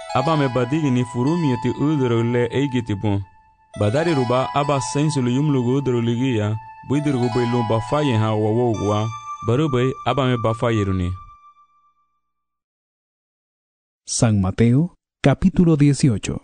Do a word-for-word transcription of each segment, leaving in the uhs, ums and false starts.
aba me badigi ni furumi ti udro le eigiti bon. Badari ruba aba sensu lu yumlugu udro ligia, buidirgu bailu bafaye ha wawogwa, barubai aba me bafayeruni. San Mateo, capítulo dieciocho.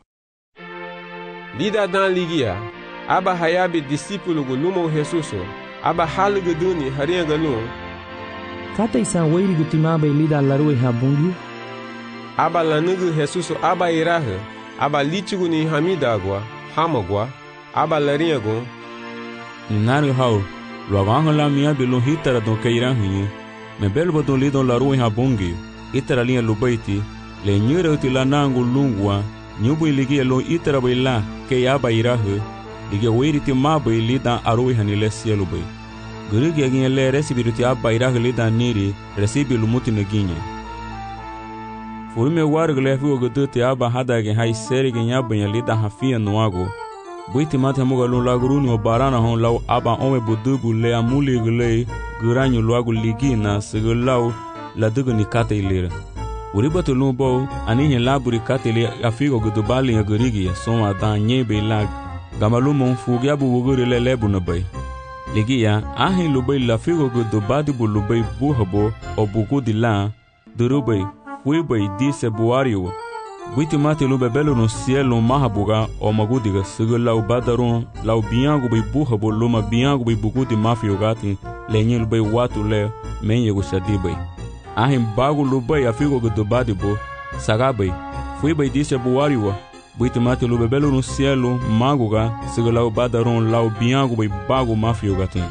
Lida dan ligia, aba hayabi discípulo gu lumo Jesuso, aba halgu duni haria galun. Kata isa wairi gu timaba lida larue ha bungi. Aba lanugu Jesuso aba irahe, aba lichigu ni hamidagwa, hamagwa, aba laria gu. Nari hau, luagango la mia belo hitara don keirahi, me belbo don lido larue ha bungi, itara linha lubaiti, le nyure uti la nangu lungwa, nyubu iligi lo itara baila ke yaba irahu dige wiri ti maba ilida arui hanile sielu bai gurigi agin le resibi ti aba irahu lida niri resibi lumuti neginye furume wargle fu godu ti aba hada ge hai seri ge nyaba lida hafia noago buiti mate moga lo laguruni o barana hon law aba ome budubu le amuli gle guranyu loago ligina segulau la dugu ni kate ilira Uribato lumbo anihin laburi kateli afigo gudubali ngurigi soma da nyebe lag gamalumo mfugi abu wuguri le lebu nabai ligia ahin lubai lafigo gudubadi bu lubai buhabo obugu dila durubai fuibai dise buario buiti mate lube belo no cielo mahabuga o magudiga sigo lau badaron lau biangu bai buhabo luma biangu bai bugudi mafio gati lenye lubai watu le menye gushadibai Ahin bagu lubai afigo gudubadi bo sagabai fui bai disse buariwa buiti mate lube belo no cielo maguga sigo lau badaron lau biangu bai bagu mafio gatin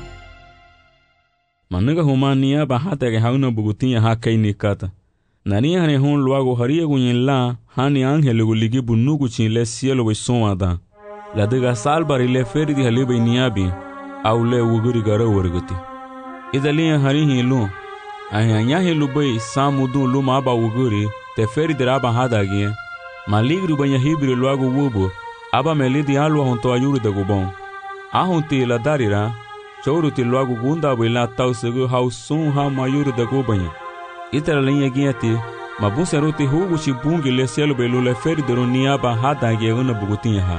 Manuga humania ba hata ke hauna bugutinha hakai nikata Nani hane hon luago haria gunyen la hani angele guligi bunugu chin le cielo bai sonada La dega salbari le ferdi halibai niabi au le wuguri gara wargati Idalia harihi lu Ahanyahe lubai samudu luma aba wuguri te feri deraba hadagi maligru banya hibri luago wubo aba melidi alwa honto ayuru da gubon ahunti la darira choruti luago gunda bila tausegu hausun ha mayuru da gubanya itara linha giati mabusa ruti hugu chibungi le cielo belu le feri dero niaba hadagi una bugutinha ha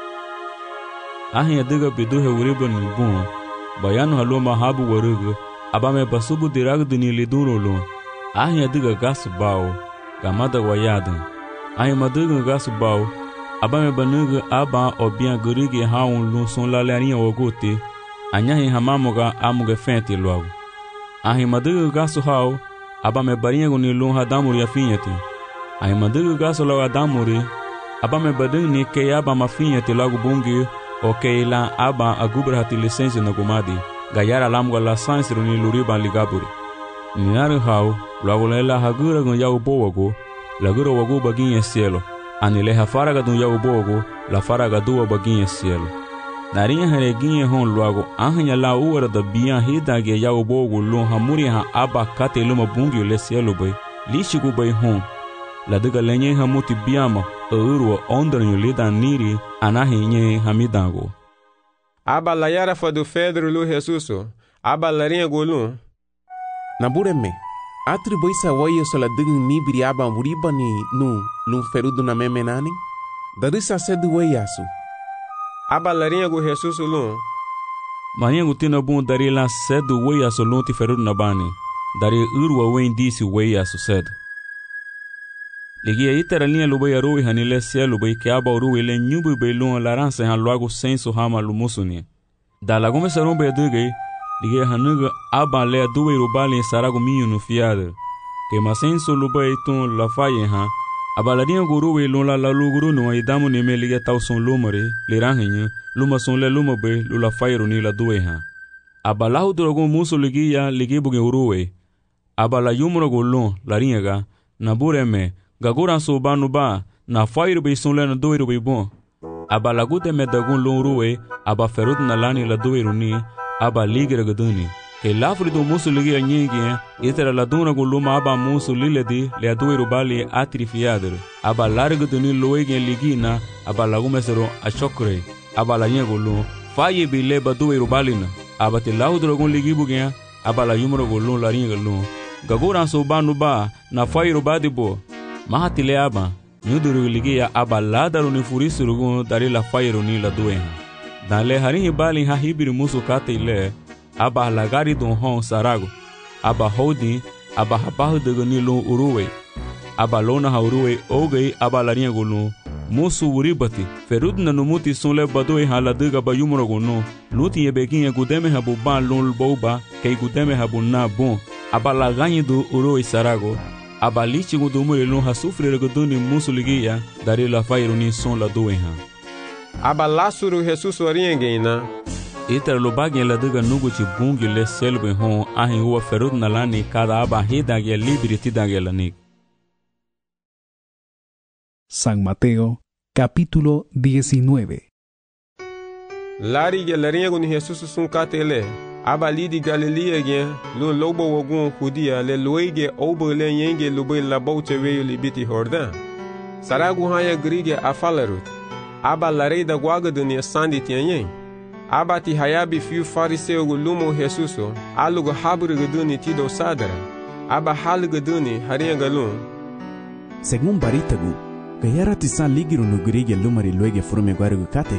ahin diga bidu he uribo ni bun bayanu haluma habu warugu Abame basubu diragu duni lidurolo. Ahin adiga gasu bao. Gamada wayadun. Ahin maduga gasu bao. Abame banuga aba obian gurigi haun lunson lalarinha ogote. Anyahin hamamoga amuga fente logo. Ahin maduga gasu hao. Abame barinha guni lun hadamuri afinhati. Ahin maduga gasu logo adamuri. Abame badung ni ke aba mafinhati logo bungi. O ke la aba agubra hati licença na gumadi. Gayara lamgo la sansiro ni luriban ligaburi. Ninari hau, luago la hagura gun yau bowago, la gura wago baginha cielo. Anile ha faraga dun yau bowago, la faraga dua baginha cielo. Narinha hareginha hon luago, ahanya la uara da bian hidage yau bowago lun hamuri ha aba kate luma bungi le cielo bay, lishigu bay hon. La diga lenye hamuti biama, urwa ondranyo lida niri, anahi nye hamidango. Aba la yara fadu Pedro lu Jesuso, aba larinha golun. Nabureme, atribui sa wayo sola digin nibiri aba muriba ni nu lun ferudu na memenani? Darisa sedu wayasu. Aba larinha go Jesuso lun. Marinha gutina bun dari la sedu wayasu lun ti ferudu na bani. Dari urwa wen disi wayasu sedu. Ligia itara linha lubai arui hanile cielo bai que aba urui le nyubu bai lun larança han logo senso hama lumusuni. Da lagume sarum bai dugai, ligia hanuga aba le dubai rubali sarago minho no fiada. Que ma senso lubai tun la faye ha, aba la linha gurui lun la la luguru no idamu ne me ligia tau son lumare, le ranhenha, luma son le luma bai lula faye ni la duai ha. Aba la hudrogo muso ligia ligia buge urui. Aba la yumro golun, la ringa, nabure me, Gagura so banu ba na fairu be sunle na doiru be bon aba lagute me dagun lonruwe aba ferut na lani la doiru ni aba ligre gaduni ke lafri do musu ligi anyingi itera la duna guluma aba musu liledi le doiru bali atrifiadre aba largu duni loege ligina aba lagume sero ashokre aba la nyegulu faye be le ba doiru balina aba te laudro gun ligi bugia aba la yumro gulun la ringalu Gagura so banu ba na fairu badibo Mahatile aba, nyuduru ligia aba ladaru ni furisurugun dari la fairu ni la dueha. Dan le harin hibali ha hibiri musu kate ile, aba lagari don hon sarago, aba holding, aba habahu dego ni lo uruwe, aba lona ha uruwe ogei aba larinha gulu, musu uribati, ferud na numuti sunle badoi ha la dega ba yumro gunu, luti yebekin gudeme ha buban lun boba, kei gudeme ha bunna bon, aba laganyi do uruwe sarago, aba lichi gudumure lun ha sufre guduni musu ligia, dari la fairu ni son la dueha. Aba lasuru Jesus oriengeina. Iter lo bagien la dega nugu ci bungi le selbe hon ahin huwa ferud na lani kada aba hidage libri tidage lanik. San Mateo, capítulo diecinueve. Lari ge lariengo ni Jesus sun katele. Aba lidi Galilea gen lo lobo wogun Judia le loige obo le yenge lobe la boute weyo libiti Jordan. Saragu haya grige afalarut. Aba larei da guaga dunia sandi tianyen. Aba ti hayabi fiu fariseu lumo Jesuso, alugo habru guduni tido sadara. Aba hal guduni haria galun. Según baritagu, gayara tisan ligiru no grige lumari luege furume guarugu kate.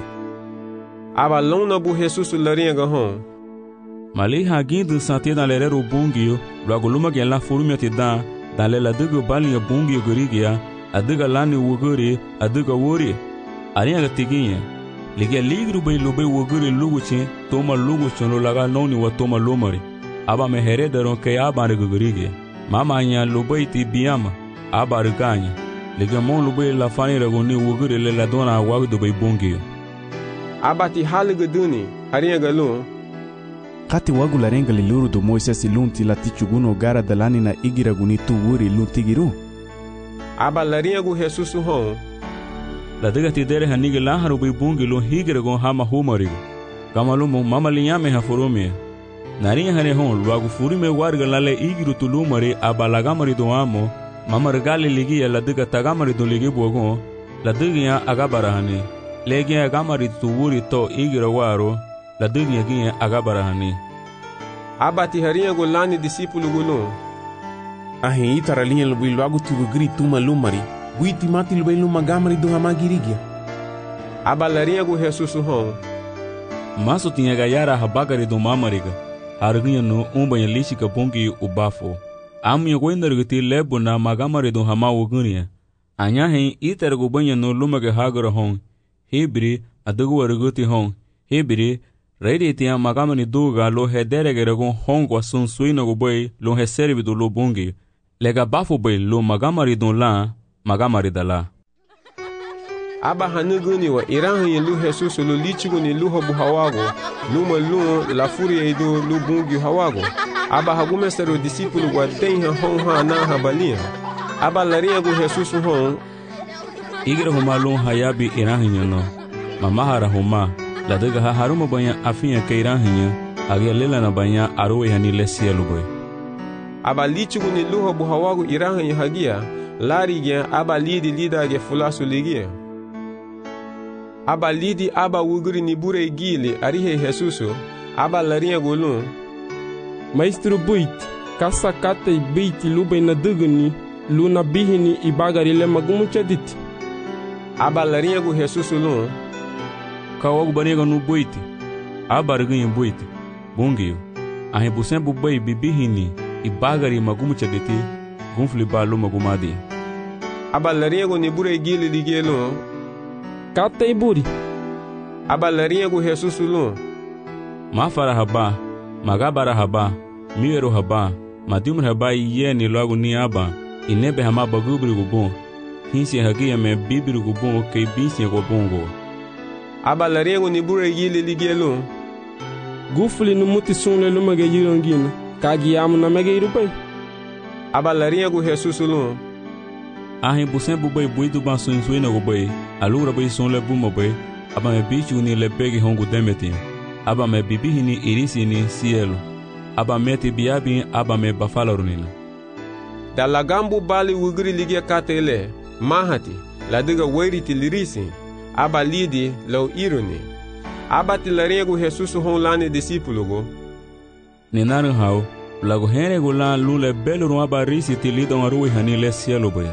Aba lona bu Jesuso laria gahon. Mali hagindu sante dan lereru bungio, luago luma gen la furume ti dan, dan lela dugu balinga bungio grigia, aduga lani wuguri, aduga wuri. Arinha ga tiginha ligia ligru bai lobe woguri luguchi toma luguchi lo laga noni wa toma lomari aba me heredaron ke aba regugurige mama nya lobe ti biama aba reganya ligia mon lobe la fani regoni woguri le la dona wa do bai bongio aba ti halige duni arinha ga lu kati wagu la renga liluru do Moises lunti la tichuguno gara dalani na igira guni tu wuri luntigiru aba larinha gu Jesus hon la dega ti dere hanige la haru bai bungi lo higre gon hama humarigo kamalu mo mama linyame ha forome narinha hane hon luagu furime warga lale igiru tulumari abalagamari do amo mama regale ligi la dega tagamari do ligi bogon la dega agabara hane legi agamari tuwuri to igira waro la dega gi agabara hane abati harinha go lani discípulo gulu ahin itara linha lo luagu tu grito malumari buiti mati lo belu magamari do hamagirigia. Aba larinha gu Jesus hon. Maso tinha gayara habagari do mamariga. Harginha no umbanha lishika bongi ubafo. Amya goindargiti lebo na magamari do hamawogunia. Anya hen itargo banha no lumage hagara hon. Hebri adugu warguti hon. Hebri reidi tinha magamani duga lo hederegeragon hon kwa sun suina go boy lo heservi do lo bongi. Lega bafo boy lo magamari do la magamari dala. Aba hanuguni wa iranhi lu Jesus lu lichuguni lu hobu hawago, luma lu la furia ido lu bungi hawago. Aba hagumesero discípulo wa tenha hon ha na habalia. Aba laria gu Jesus hon. Igira huma lu hayabi iranhi no. Mamahara huma la dega ha haruma banya afinya ke iranhi agia lela na banya arowe hani lesia luboy. Aba lichuguni lu hobu hawago iranhi hagia. Lari gen aba lidi lida ge fulasu ligia. Aba lidi aba wuguri ni bure gili arihe Jesuso. Aba larinha golun. Maestro buit, kasa kate beiti lube na duguni, luna bihini ibagari le magumu chadit. Aba larinha go Jesuso lun. Kawagu baniga no buiti. Aba reganha buiti. Bongio. Ahe busen bubai bibihini ibagari magumu chaditi. Gunfli balu magumadi. Aba larinha go ni bure gili ligelo. Kate iburi. Aba larinha go Jesus lu. Mafara haba, magabara haba, miero haba, madimur haba iye ni logo ni aba, inebe hama bagubri go bon. Hinsi hagia me bibiri go bon ke binsi go bongo. Aba larinha go ni bure gili ligelo. Gufli no muti sunle lumage yirongina. Kagi amu na mege irupai. Aba larinha gu Jesus lu. Ahin busen bubai buidu ban sun suina go bai, alura bai sun le buma bai, aba me bichu ni le pegi hongu demeti. Aba me bibihi ni irisi ni cielo. Aba meti biabi aba me bafalarunina. Da lagambu bali wugri ligia katele, mahati, la diga wairiti lirisi, aba lidi lau iruni. Aba ti larinha gu Jesus hon lani discípulo go. Ninaru hau, lago hene go lan lule belu aba risi ti lidon arui hani le cielo bai.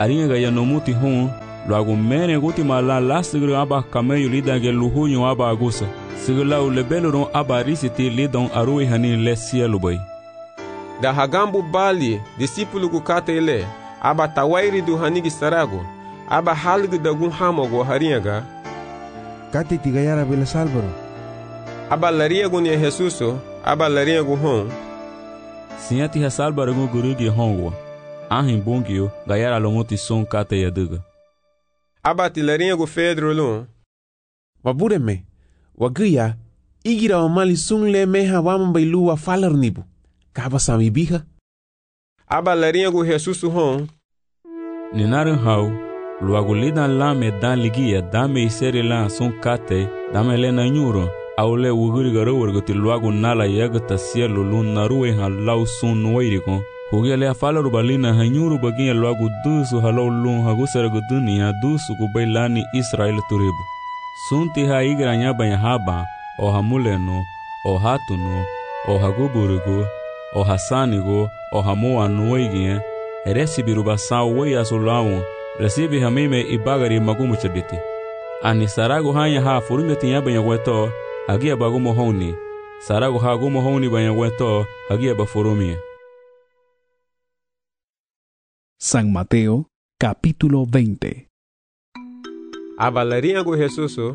arinha ga yanomuti hon luagu mene guti mala la sigru aba kameyu lida ge luhunyo aba agusa sigla u lebelron aba risiti lidon arui hani le cielo boy da hagambu bali discípulo gu kata ele aba tawairi du hanigi sarago aba halgu da gun hamogo harinha ga kati tigayara bela salvaro aba laria gun ye Jesuso aba laria gu hon Sinyati hasalbaro gun gurugi hongo ahin bongio gayara lomuti son kata yaduga aba tilarinha gu Pedro lun Wabureme, wagia, igira o mali sung le meha wama bailu wa falar nibu. Kaba sami biha. Aba larinha gu Jesusu hon. Ninarin hau, luagu lidan la me dan ligia dame iseri la sun kate, dame le na nyuro, au le wuguri garo warguti luagu nala yagata cielo lun narue ha lau sun nuwairiko. Hugia le afalaru balina ha nyuru bagia luagu dusu halau lun hagusara gu dunia dusu kubailani Israel turibu. Sunti ha igra nyaba haba, o hamuleno, o hatuno, o haguburigo, o hasanigo, o hamoa nuwaigien, recibiru basau wei asulawu, recibi hamime ibagari magumu chabiti. Ani sarago hanya ha furume tinyaba nyagweto, hagia bagumo honi, sarago ha gumo honi banyagweto, hagia bafurumie. San Mateo, capítulo veinte. Aba larinha gu Jesuso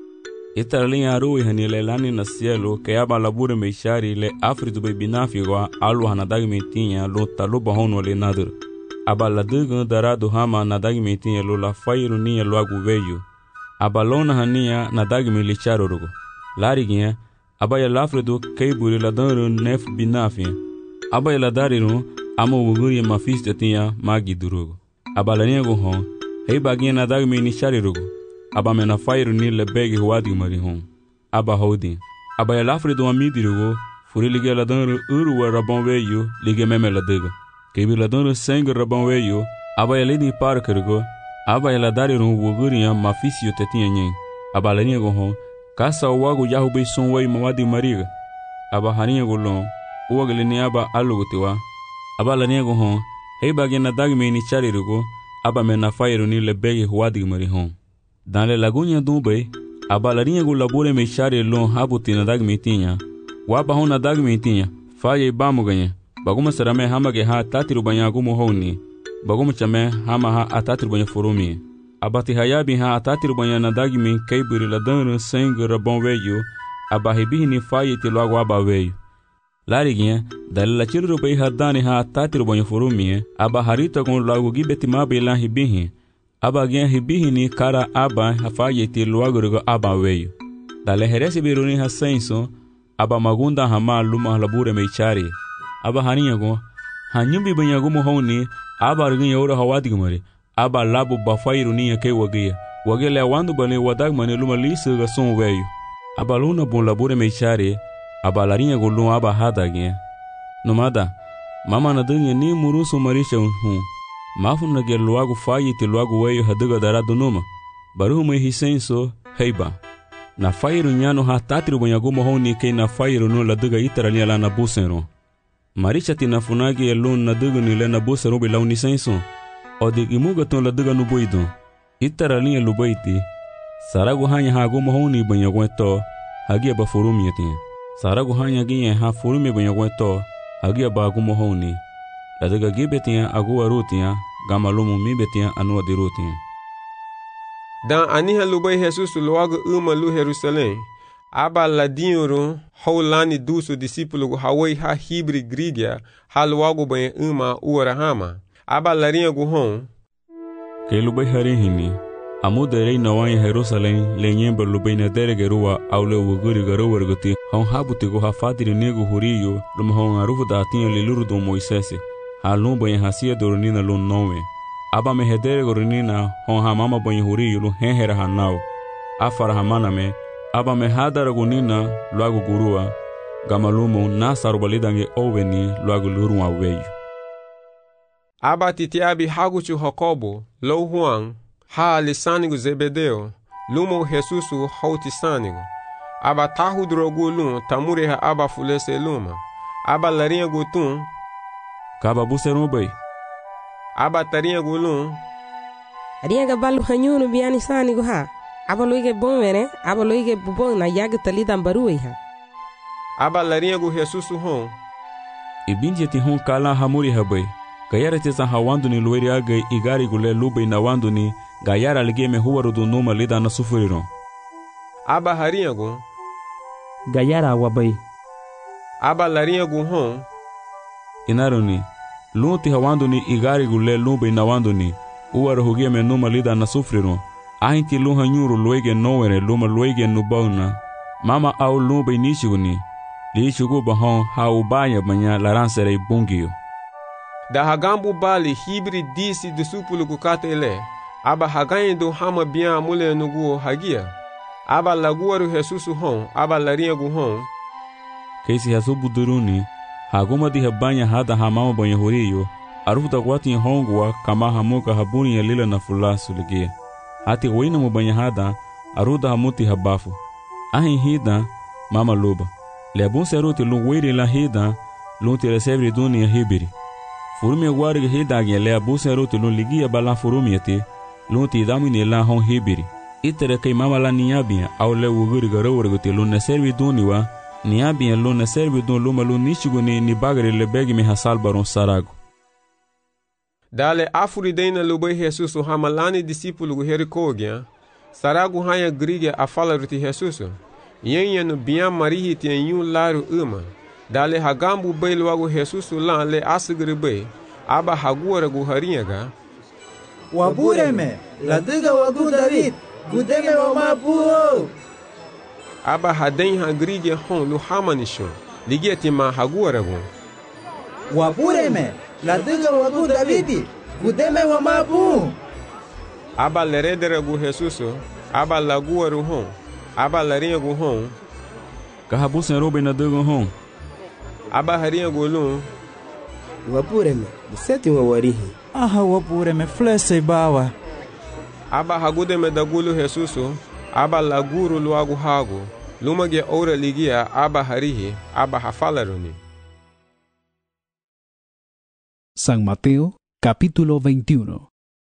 Itaralinha arui hanilelani na cielo que aba labure meishari le afritu be binafigwa alu hanadagi metinha lo taluba hono le nadur. Aba ladugu daradu hama nadagi metinha lo la fairu niya lo agu veju. Aba lona hania nadagi me licharo rugo. Lariginha aba ya lafredu keiburi la danru nef binafia. Aba ya ladariru ama wuguri mafista tinha magi durugo. Aba larinha gu hon hei baginha nadagi me nishari rugo. Aba mena fairu ni le begi huadi mari hon. Aba houdin. Aba ya lafre do amidi rugo. Furi lige la danru uru wa rabon weyo lige meme la dega. Kebi la danru sengu rabon weyo. Aba ya lidi park rugo. Aba ya la dari ru wuguri ya mafisi yo tetinha nyen. Aba la niego hon. Kasa wagu yahu be son wey mawadi mariga. Aba harinha go lon. Uwagli ni aba alugo tiwa. Aba la niego hon. Hei bagi na dagi me ni chari rugo. Aba mena fairu ni le begi huadi mari hon. Dans les lagunes d'Umbe, aba larinha gu labure me chare lon habuti na dag metinha. Waba hona dag metinha. Faye bamu ganha. Baguma sarame hama ge ha tatiru banya gumu honi. Baguma chame hama ha atatiru banya furumi. Abati hayabi ha atatiru banya na dag me kaiburi la danru sengu rabon weyo. Aba hebihi ni faye ti logo aba weyo. Lariguinha, dalila chiru bei hadani ha atatiru banya furumi. Aba harita gon logo gibeti mabe lan hebihi. Aba gen hibihi ni kara aba hafaye ti luagurgo aba weyo. Dale heresi biruni ha senso, aba magunda hama luma labure meichari. Aba haninha go, hanyumbi banyagumo honi, aba argin yora hawadigmari, aba labu bafairu niya ke wagia. Wagele wandu bale wadagmani luma lisu ga son weyo. Aba luna bon labure meichari, aba larinha go luma aba hadagen. Nomada, mama na dunga ni murusu marisha unhun. Mafuna ge luagu fayi ti luagu weyo haduga daradu numa. Baruhu me hisenso heiba. Na fairu nyano ha tatiru banyagumo honi ke na fairu no la duga itaralia la na busero. Maricha ti na funagi elun na duga ni le na busero be launi senso. Odig imuga ton la duga nubuido. Itaralia lubaiti. Saragu hanya ha gumo honi banyagweto. Hagia ba furumi yatin. Saragu hanya ginye ha furumi banyagweto. Hagia ba gumo honi. La duga gibetia agua rutia. Gamalumu mi betia anua di rutia. Dan aniha lubai Jesusu loagu uma lu Jerusalém. Aba ladinho haulani dusu discípulo hawai ha hibri grigia ha loagu bem uma uarahama. Aba larinha gu hon. Que lubai harihini. Amuderei na wanya Jerusalém lenyemba lubai na deregerua aule wuguri garo warguti. Hon habuti go ha fadiri nego huriyo lum hon arufu da atinha liluru do Moisés. Halun banha hasia dorunina lun nowe. Aba me hedere gorunina hon hamama banha huri yulu henhera hanau. Afara hamana me. Aba me hadara gunina luagu gurua. Gamalumu nasaru balidange oveni luagu lurua weyu. Aba titiabi haguchu Jacobo, lo Juan, ha lisanigo Zebedeo, lumo Jesusu hauti sanigo. Aba tahu drogu lun tamure ha aba fulese luma. Aba larinha gutun. Kaba buserum bay. Aba tarinha gulun, Ariaga balu hanyunu biani sani guha. Aba loige bon vere, aba loige bubon na yaga talidan barui ha. Aba larinha gu Jesus hon. Ibinje ti hon kala hamuri habai. Gayara tesa hawandu ni loiri agai igari gule lube na wandu ni gayara ligeme huwaru du numa lida na sufuriron. Aba harinha gu. Gayara wabai. Aba larinha gu hon. Inaroni. Lunti hawandu ni igari gule lube na wandu ni uwaru hugeme numa lida na sufuriron. Ahinti luha nyuru loige nowere luma loige nubauna. Mama au lube nishiguni. Liishugu bahon haubaya banya laransere bungio. Da hagambu bali hibri disi disupulu kukate ele. Aba hagaindo hama bian mule nuguo hagia. Aba laguaru Jesusu hon, aba larinha gu hon. Keisi hasu buduruni, haguma di habanya hada hamama banya horiyo, arufuta kwati hongwa kama hamuka habuni ya lila na fulasu ligia. Hati wina mubanya hada, aruda hamuti habafu. Ahin hida, mama luba. Leabun seruti lung wiri la hida, lung tira sevri duni ya hibiri. Furumi agwari hida gya leabun seruti lung ligia bala furumi yati, lung ti damini la hon hibiri. Itere kay mama la niyabia, au le uguri garawurguti lung na servi duni wa, niyabia lung na servi dun luma lung nishiguni ni bagari le begi mi hasal baron sarago. Dale afuri deina lubai Jesus hamalani discípulo gu herikogya, sarago hanya grigia a fala ruti Jesus. Yenye no bian marihi tien yun laru uma. Dale hagambu bai luagu Jesus lan le asugri bai, aba haguara gu harinha. Wabureme, la diga wagu David, gudeme wa mabuo. Aba haden hagrigia hon lu hamanisho, ligia tima haguara gu. Wabureme, la diga wagu David, gudeme wa mabuo. Aba leredere gu Jesus, aba laguaru hon. Aba larinha gu hon. Kahabusen robe na dugo hon. Aba harinha gu lun. Wapureme, seti wa warihi. Aha wapureme, flese bawa. Aba hagudeme dagulu Jesusu. Aba laguru luagu hagu. Lumage ora ligia aba harihi. Aba hafalaruni. San Mateo, capítulo veintiuno.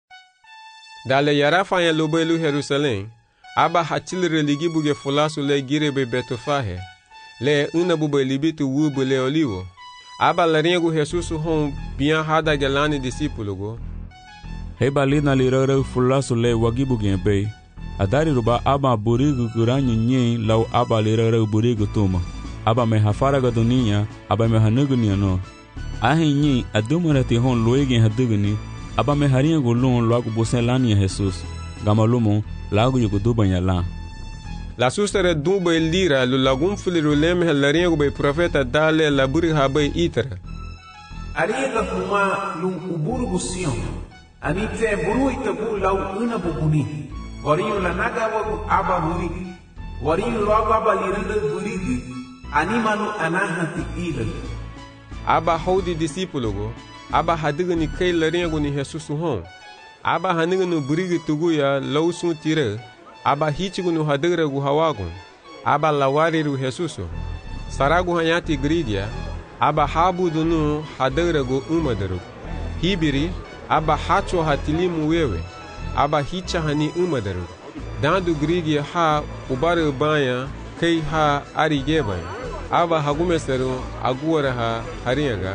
Dale yarafa ya lubelu Jerusalém. Aba hachilre ligibuge fulasu le girebe betofahe. Le unabube libitu wubu le olivo. Aba larinha gu Jesus hon bian hada gelani discípulo go. Heba lina lirare fulasu le wagibuge bei. Adari ruba aba burigu kuranyu nye lau aba lirare burigu tuma. Aba me hafaraga dunia, aba me hanugunia no. Ahi nye adumarati hon loegen haduguni. Aba me harinha gu lon loagu bosen lani Jesus. Gamalumo lagu yugo dubanya la. La sustere dube lira lu lagum filiru lem helarinha gu profeta dale laburi habe itera. Ariga fuma lum uburu gusion. Anite buru itabu lau una bubuni. Wariyu la naga wagu aba burigi. Wariyu loagu aba liranda burigi. Animanu anahati ila. Aba haudi discípulo go. Aba hadigani kay larinha gu ni Jesus hon. Aba haniga no burigi tuguya lau sun tire. Aba hichigu no hadigra gu hawagun. Aba lawari ru Jesuso. Saragu hanyati grigia. Aba habu dunu hadigra gu umadaru. Hibiri. Aba hacho hatilimu wewe. Aba hicha hani umadaru. Dandu grigia ha ubare banya kay ha arigebanya. Aba hagumeseru aguara ha haringa.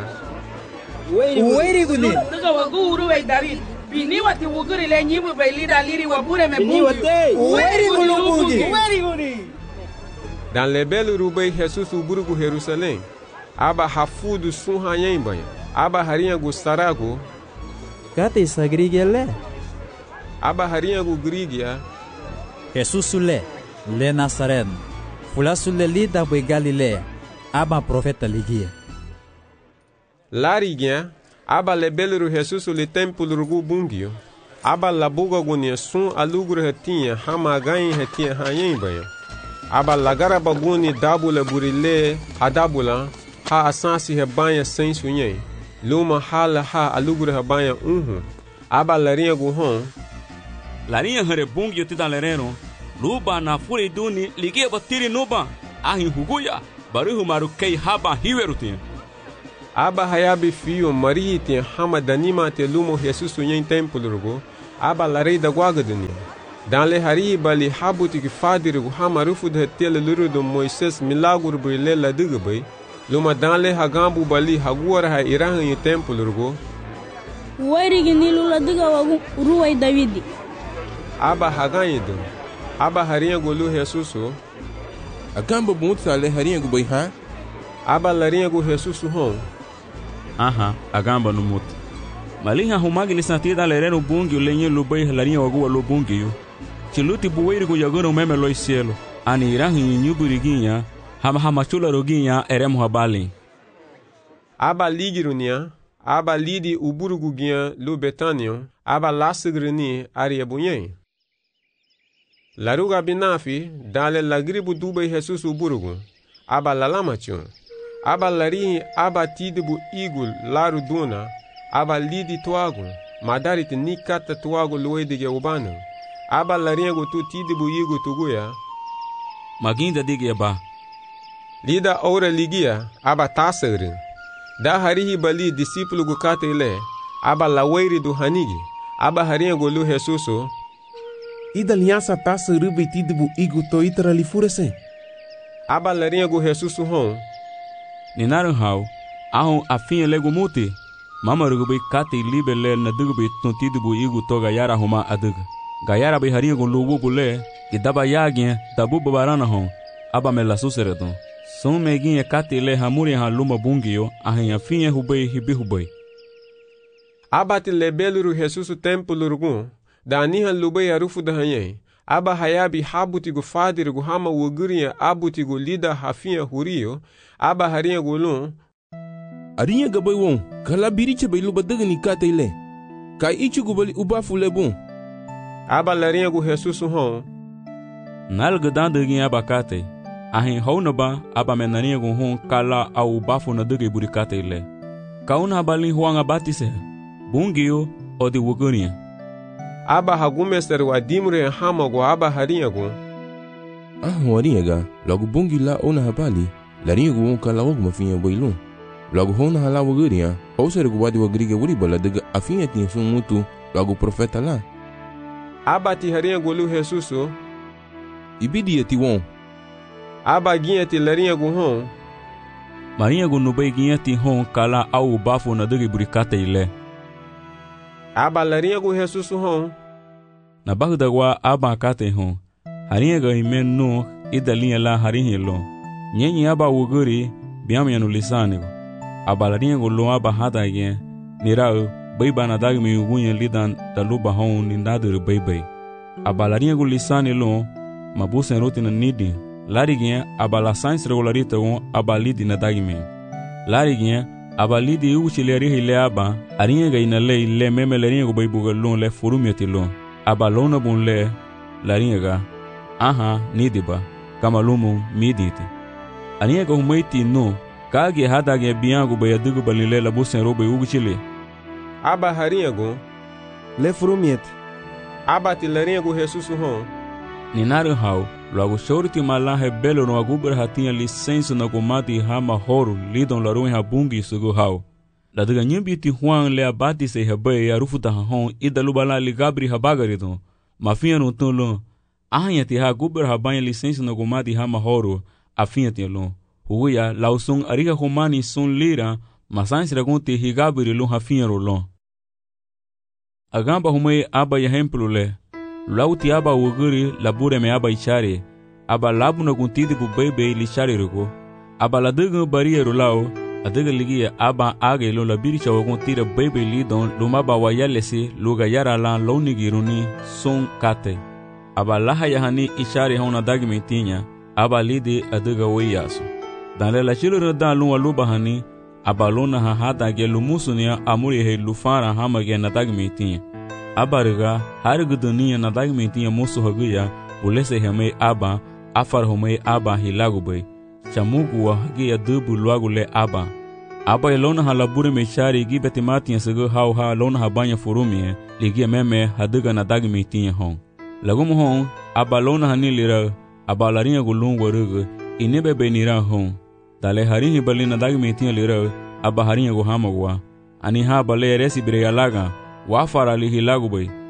Uweri guni. Daga wagu uruwe David. Bini wati wuguri le nyibu be lida liri wabure me bungi. Uweri guni. Uweri guni. Dan lebel rubei Jesus uburugu Jerusalém. Aba hafudu sun hanyen banha. Aba harinha gu sarago. Kate sagrigia le. Aba harinha gu grigia. Jesus le. Le Nazareno. Fulasu le lida be Galilea. Aba profeta ligia. Larigien. Aba lebeleru Jesus le templo rugu bungio. Aba labuga gunia sun alugru hetinha hama ganha hetinha hanyen banha. Aba lagara baguni dabula burile hadabula ha asansi hebanha sem sunyen. Luma hala ha alugru hebanha unhu. Aba larinha gu hon. Larinha hare bungio tida lereno. Luba na furi duni ligia batiri nuba. Ahin huguya. Baruhu maru kei haba hiwerutin. Aba hayabi fio marihi ten hama danima te lumo Jesus sunyen templo rugu. aba larei da guagadania. Dan le hari bali habuti ki fadir gu hama rufud hetele luru do Moises milagur brile la digabay. Luma dan le hagambu bali haguara ha irahan yu templo rugo. Wairigi nilu la diga wagu ruwai Davidi. Aba haganyido. Aba harinha golu Jesuso. Agamba bunta le harinha gu bai ha? Aba larinha gu Jesuso hon. Aha, agamba no mut. Malinha humagi lisantida lereno bungi lenye lubai larinha wagu lo bungi yu. Chiluti buweiri gu yagano meme loi cielo. Ani irahan yu nyuburiguinha. Hama hama chula roginha eremo habali. Aba ligirunia. Aba lidi uburuguginha lu Betanion. Aba lasigrini aria bunyen. Laruga binafi dale lagribu dubai Jesus uburugu. Aba lalamachon. Aba larihi aba tidibu igul laru duna. Aba lidi tuagu. Madarit nikata tuagu luedige ubanu. Aba lariengu tu tidibu igu tuguya. Maginda dige ba. Lida ora ligia aba tasagrin. Da harihi bali discípulo gu kate ile. Aba laweiri du hanigi. Aba hariengu lu Jesuso. Ida linhasa taça rubi tidibu igu to itara li furese. Aba larinha gu Jesuso hon. Ninaran hau. Ahon afinha lego muti. Mama rugubi kate libe le na dugubi ton tidibu igu to gayara homa adug. Gayara bi harinha gu lubu bule. Idaba yagin dabu babarana hon. Aba me la suseredon. Son meguinha kate le hamuri ha luma bungio. Ahin afinha hubei hibi hubei. Aba te lebeluru Jesuso tempo lurugun. Da anihan lubei arufu da hanyei. Aba hayabi habuti gu fadir gu hama wugurinha abuti gu lida hafinha hurio. Aba harinha gu lun. Arinha gabai won. Kala biriche bai luba dagani kate ile. Kai ichi gu bali ubafu lebon. Aba larinha gu Jesuso hon. Nalga dan dagin aba kate. Ahin hona ba aba menarinha gu hon kala au ubafu na dagi buri kate ile. Kauna balin huanga batise. Bungio o de wugurinha. Aba hagumester wa dimre hama gu aba harinha gu. Ah, warinha ga. Logo bungi la ona habali. Larinha gu on kala wagu mafinha boilun. Logo hona hala wugurinha. Ouser gu wadi wagriga wuri bala daga afinha tinha sun mutu. Logo profeta lá. Aba ti harinha gu lu Jesuso. Ibidi eti won. Aba ginha ti larinha gu hon. Marinha gu nubai ginha ti hon kala au bafo na dagi buri kate ile. Aba larinha gu Jesuso hon. Na bagda wa aba kate hon. Harinha ga imen no ida linha la harinha lo. Nyenyi aba wuguri biamya no lisanigo. Aba larinha gu lo aba hada gen. Nirao baiba na dagi mi ugunya lidan daluba hon nindaduru baibai. Aba larinha gu lisani lo mabusen roti na nidi. Lari gen aba la science regularita won aba lidi na dagi mi. Lari gen aba lidi uchileri hile aba arinha ga ina le le meme larinha gu baibuga lon le furumiati lon. Aba lona bun le larinha ga. Aha nidiba kama lumu miditi. Arinha ga humaiti no kage hada ge biangu bayadugu balile la busen robe uguchile. Aba harinha gu le furumiati. Aba ti larinha gu Jesuso hon. Ninaru hau logo shorti malahe belo no agubra hatinha licença na gomati hama horo lidon larun habungi sugu hau. La daga nyimbi ti huang le abati se hebe arufuta hon idalubala ligabri habagaridon. Mafinha no tunlo. Ahanya ti ha gubra habanya licença na gomati hama horo afinha ti lon. Huya lausung ariga humani sun lira masans ragunti higabri lon hafinha rolon. Agamba humei aba ya hemplo le. Lauti aba wuguri labure me aba ichare. Aba labu na guntidi bu bebe li chare rugo. Aba la dugu bariero lao. Adiga ligia aba age lo la biricha waguntira bebe li don lumaba wayalesi luga yara lan lo nigiruni son kate. Aba laha yahani ichare hona dagi metinya. Aba lidi adiga weyasu. Dan le la chilo dan luwa luba hani. Aba lona ha hada ge lumusunia amuri he lufara hama ge na dagi metinya. Abariga harigu dunia na dagi metinya musu haguya ulese hame aba afar home aba hilagubay chamugu wa hagiya dubu luagu le aba aba elona halabure mechari gi betimatiya sego hau ha lona habanya furumie ligia meme haduga na dagi metinya hon lagum hon aba lona hanilira aba larinha gulun warugu inebe benira hon dale harinhi bali na dagi metinya lira aba harinha gu hamagwa ani ha bale resi bire yalaga wafara li hilagubay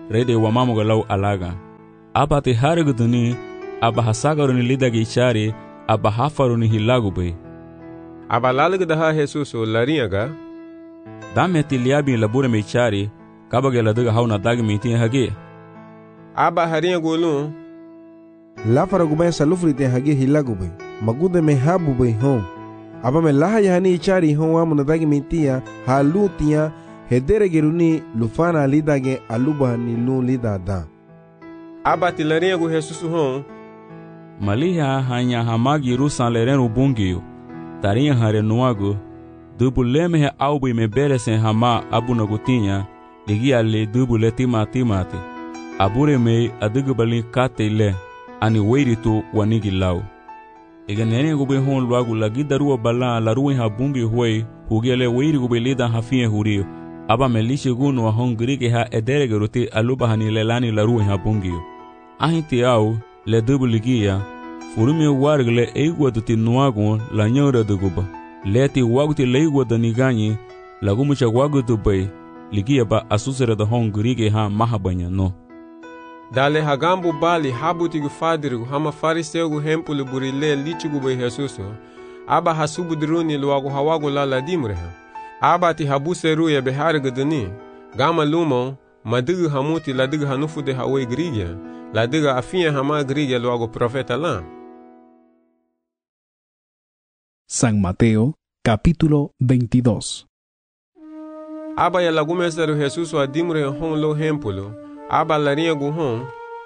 rede wa mamu galau alaga. Aba te hariguduni, aba hasagaruni lidagi ichari, aba hafaruni hilagube. Aba lalagdaha Jesus o laringa. Dame tiliabi labure me ichari, kabage ladaga hauna dagi mitin hage. Aba haringa gulun. La faragubay salufri te hage hilagube. Magude me habube hon. Aba me laha yahani ichari hon wa munadagi mitia halutia hedere geruni lufana lidage aluba ni lu lidada. Aba tilaringa gu Jesus hon. Maliha hanya hamagi rusan lerenu bungiyo. Tarinha hare nuago. Dubuleme he aubi me beresen hama abunagutinha. Ligia le dubule tima timate. Abure me adugubali kate le. Ani weiritu wanigi lau. Ega nene gube hon luagu lagi darua bala la ruin ha bungi huei hugele weiri gube lida hafie hurio. Aba me lishe gunu wa hon grige ha edere geruti aluba hani lelani la ruin ha bungi. Ahiti au le dubu ligia furumi wargle eigwa duti nuagu la nyora duguba. Leti waguti leigwa danigani lagumucha wagu dubai ligia ba asusere da hon grige ha mahabanya no. Dale hagambu bali habuti gu fadirigu hama fariseu gu hempulu burile lichigu be Jesuso. Aba hasubu diruni luagu hawagu lala dimreha. Aba ti habuseru ya beharigu duni. Gama lumo madigu hamuti ladigu hanufu de hawe grigya. Ladigu afia hama grigya luagu profeta la. San Mateo, capítulo veintidós. Aba ya lagumeseru Jesuso adimre hon lo hempulu. Aba larinha guhon.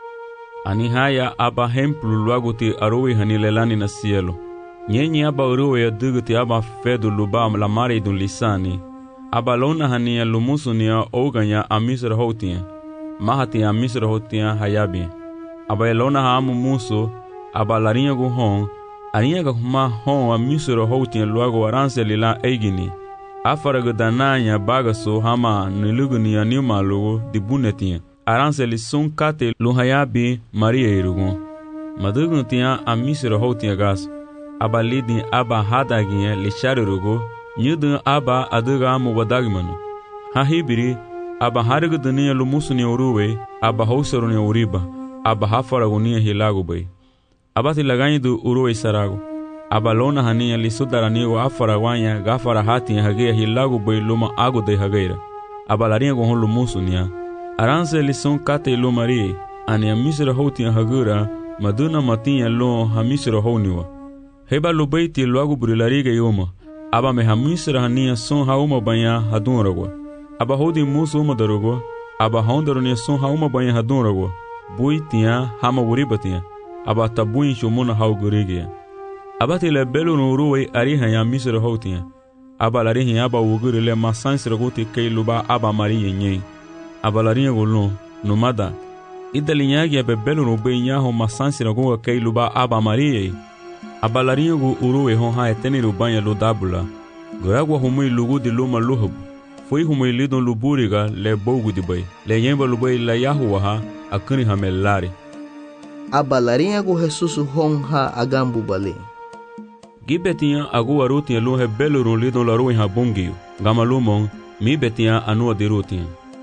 Ani haya aba hemplu luaguti arui hanilelani na cielo. Nyenye aba urui ya duguti aba fedu luba la mari dun lisani. Aba lona hania lumusunia oganya amisra hotia. Mahati amisra hotia hayabi. Aba lona haamu muso. Aba larinha guhon. Arinha gahuma hon amisra hotia luagu aranse lila eigini. Afaragu dananya bagaso hama niluguni ya niuma lugu dibunetia. Aranse li sun kate luhayabi Maria irugun. Madugun tia amisiro hotia gas. Aba lidin aba hadagiye li sharirugu. Nyudun aba aduga mubadagmanu. Hahibiri aba harigu dunia lumusuni uruwe. Aba housaruni uriba. Aba hafaragunia hilagubay. Aba tilaganyidu uruwe saragu. Aba lona hania li sudaranigo afaragwanya gafara hatia hagea hilagubay luma aguday hageira. Aba laringa guhon lumusunia. Aranse li son kate lo Maria, ani amisra hotia hagura, maduna matinha lo hamisra honiwa. Heba lo beiti lo agu brilariga yoma, aba me hamisra hania son hauma banya hadunragwa. Aba hodi musu uma darugwa, aba hondarunia son hauma banya hadunragwa. Bui tia hama wuribatia, aba tabuin shumuna haugurigia. Aba tila belu no uruwe ariha ya misra hotia. Aba larihi aba ugurile masansra guti kei luba aba Maria nyei. Abalarinha golon numada idalinyagi abebelo no benyaho masansi na gonga kei luba aba Maria. Abalarinha go uruwe hon ha eteni rubanya lo dabula. Goragwa humui lugu di luma luhub. Foi humui lidon luburiga le bogu di bay. Le yemba lubai la yahuwa ha akuni hamelari. Abalarinha go Jesus hon ha agambu bale. Gibetinha agu arutinha lo hebelo ro lidon la ruin ha bungio. Gamalumon mi betinha anua de rutinha.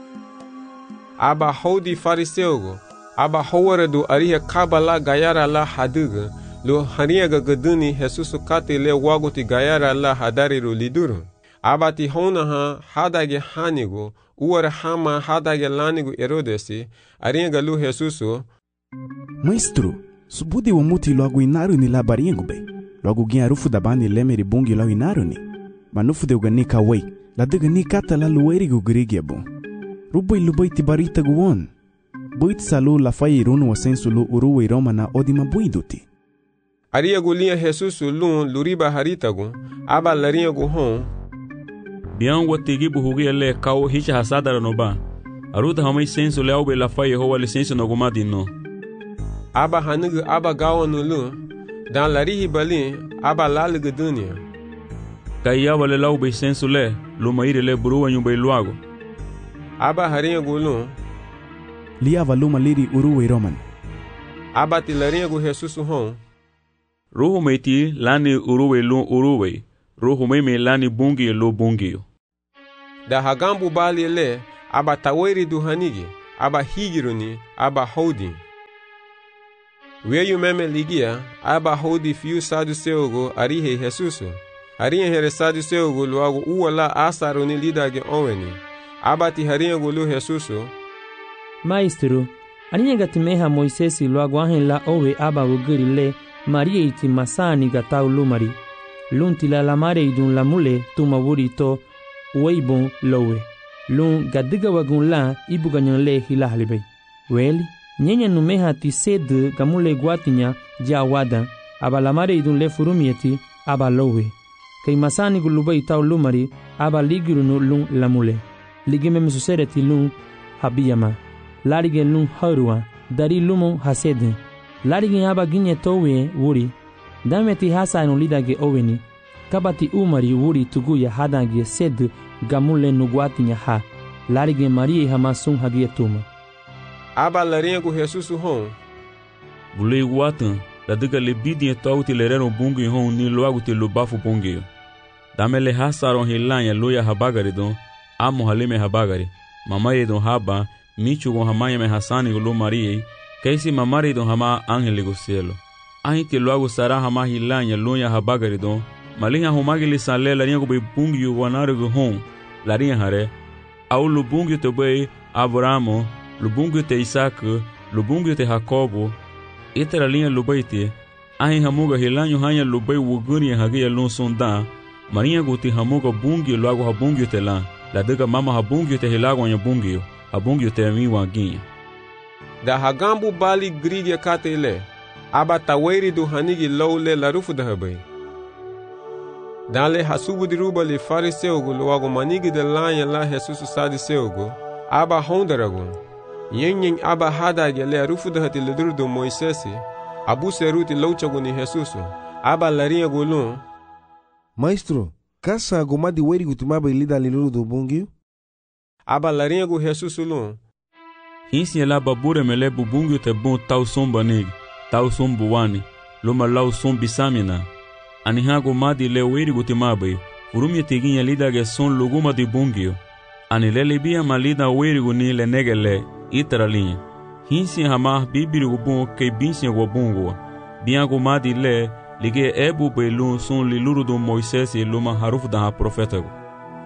Aba hodi fariseugo. Aba howara do ariha kabala gayara la haduga. Lo haniaga gaduni Jesusu kate le waguti gayara la hadari ro liduru. Aba ti hona ha hadage hanigo. Uara hama hadage lanigo erodesi. Ariaga lu Jesusu. Maestro, subudi wa muti logo inaru ni labaringo be. Logo gin arufu da bani lemeri bungi lo inaru ni. Manufu de uganika wei. La duga ni kata la lueri go grigi bon. Rubai lubai tibarita guon. Buit salu la fai irunu wa sensu lu uruwe roma na odima buiduti. Aria gulia Jesus lun luriba haritagu. Aba laria guhon. Bian watigi buhugi le kau hicha hasadara no ba. Aruta hamai sensu le aube la fai hoa lisensu no gumadi no. Aba hanugu aba gawanu lu. Dan larihi bali aba lalugu dunia. Kaya wale laube sensu le lumaire le buruwa nyumbai luago. Aba harinha gulun. Liava luma liri uruwe roman. Aba tilarinha gu Jesus hon. Ruhu meiti lani uruwe lu uruwe. Ruhu meme lani bungi lu bungi. Da hagambu bali le aba taweri du hanigi. aba higiruni, aba hodi. Weyu meme ligia, aba hodi fiu saduceogo arihe Jesusu. Harinha here saduceogo luago uala asaruni lidage oweni. Aba ti harinha gulu Jesusu. Maestro, aninha gatimeha Moisesi luago ahen la owe aba wugiri le Maria iti masani gatau lumari. Lunti la lamare idun lamule tuma wuri to weibon lowe. Lun gadiga wagun la ibu ganyan le hila halibay. Weli, nyenya numeha ti sed gamule guatinya ja wadan, aba lamare idun le furumieti aba lowe. Kay masani gulubay tau lumari aba ligirunu lun lamule. Ligime mesusere ti lun habiyama. Larige lun harua, dari lumon hasede. Larige aba ginye towe wuri. Dame ti hasa enu lidage oweni. Kabati umari wuri tuguya hadange sed gamule nuguatinya ha. Larige Maria hamasun hagia tuma. Aba larinha com Jesusu hon. Bulei guatan, da diga lebidi e tau te lerero bungi hon ni loago te lubafu bungi. Dame le hasaron hilanya loya habagaridon, amo halime habagari. Mamaye don haba, michu gon hamaya me hasani gulu Maria, kaisi mamari don hama angeli go cielo. Ahi te loago sara hama hilanya loya habagaridon, malinha homagi li sale larinha go be bungi yu wanaru go hon, larinha hare, au lubungi te be Abramo, lubungi te Isaac, lubungi te Jacobo, itera linha lubaite, ahi hamuga hilanyo hanya lubai wuguni hagia lon sonda, marinha go te hamuga bungi loago habungi te la, la diga mama habungi te hilago anya bungi, habungi te mi wanginha. Da hagambu bali grige katele, aba taweri do hanigi lowle la rufu da habai. Dale hasubu di ruba li fariseugo loago manigi de lanya la Jesusu sadiseugo, aba hondaragon. Yen yen aba hadage le rufu da hati liduru do Moisesi, abu seruti louchago ni Jesusu, aba larinha golun. Maestro, kasa gomadi weri gutumaba ilida liluru do bungi? Aba larinha go Jesusu lun. Hinsi ela babure mele bubungi te bon tau somba negi, tau sombu wani, loma lau sombi samina. Anihago madi le weri gutimabai, urumi teginha lidage son luguma di bungio. Anilele bia malida weri guni le negele, itara linha. Hinsi hama bibiri gubun ke binsi gubungo. Biango madi le, lige ebu belun son liluru do Moisés e luma harufu da profeta go.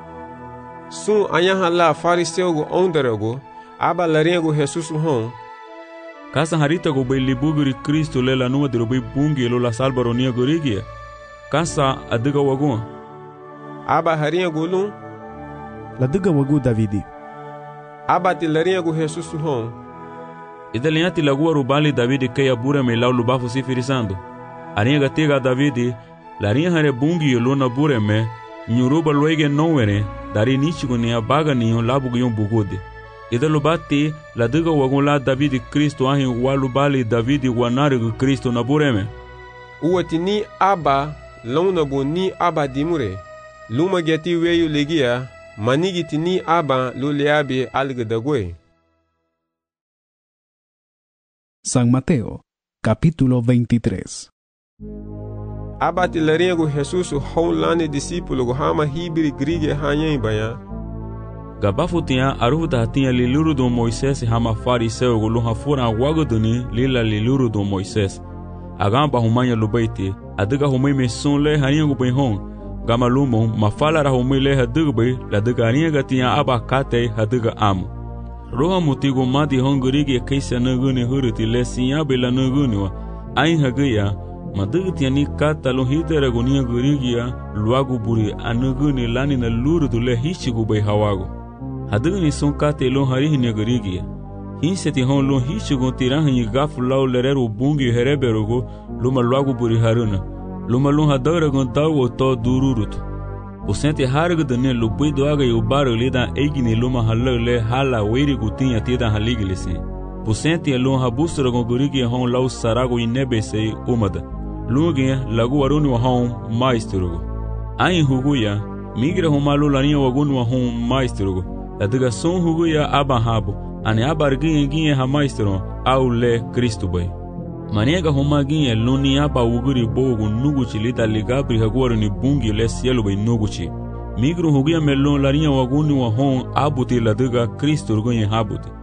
Sun anyaha la fariseu go ondarago, aba larinha go Jesusu hon. Kasa harita go be libuguri Cristo le la numa de be bungi lo la salbaronia gorigia. Kasa adiga wagun. Aba harinha go lun. La diga wagu Davidi. Aba ti larinha go Jesusu hon. Idaliati lagua rubali Davidi ke abura me lau lubafu sifirisando. Arinha gatiga Davidi, larinha hare bungi lo na bure me, nyuruba loege nowere, dari nichigo ni abaga ni yon labu yon bugode. Idalubati la diga wagun la Davidi Cristo ahin walubali Davidi wanarigo Cristo na bure me. Uwati ni aba, lona bo ni aba dimure. Luma geti weyu legia, manigiti ni aba lo leabe algedagwe. San Mateo, capítulo veintitrés. Aba ti larinha go Jesusu howlane discípulo go hama hibiri grige hanyen baya. Gabafu tinha arufu da tinha liluru do Moisés hama fariseu go luha fura wagoduni lila liluru do Moisés. Agamba humanya lubaite, adiga humai me son le harinha go benhon. Gama lumo mafala ra humai le hadiga be, la diga harinha gatinha aba kate hadiga amo. Roha mutigo madi hongurigi kaisa naguni huruti le sinya bela naguni wa, ain hagaya, madiga tiani kata lo hitera gunia gurigia, luagu buri anaguni lani na lurudu le hichigu bay hawago. Hadiga ni son kate lo harihi nagurigia. Hinseti hon lo hichigu tirahanyi gafu lau lereru bungi hereberogo, luma luagu buri haruna. Luma lo hadara gon dawo to dururutu. Usente harga dane lubui doaga e ubaro lida egini luma halale hala weri gutinha tida haligilisi. Usente lum habusra gon gurigi hon lau sarago inebese umada. Luge lagu waruni wa hon maestro. Ain huguya migra homalu larinha wagunu wa hon maestro. Ladiga son huguya abahabo ane abarginha ginha ha maestro au le Cristo bay. Maniega homaginha luni aba uguri bogo nuguchi lida ligabri haguaro ni bungi le cielo bay nuguchi. Migro huguya melon larinha wagunu wa hon abuti ladiga Cristo rugonha habuti.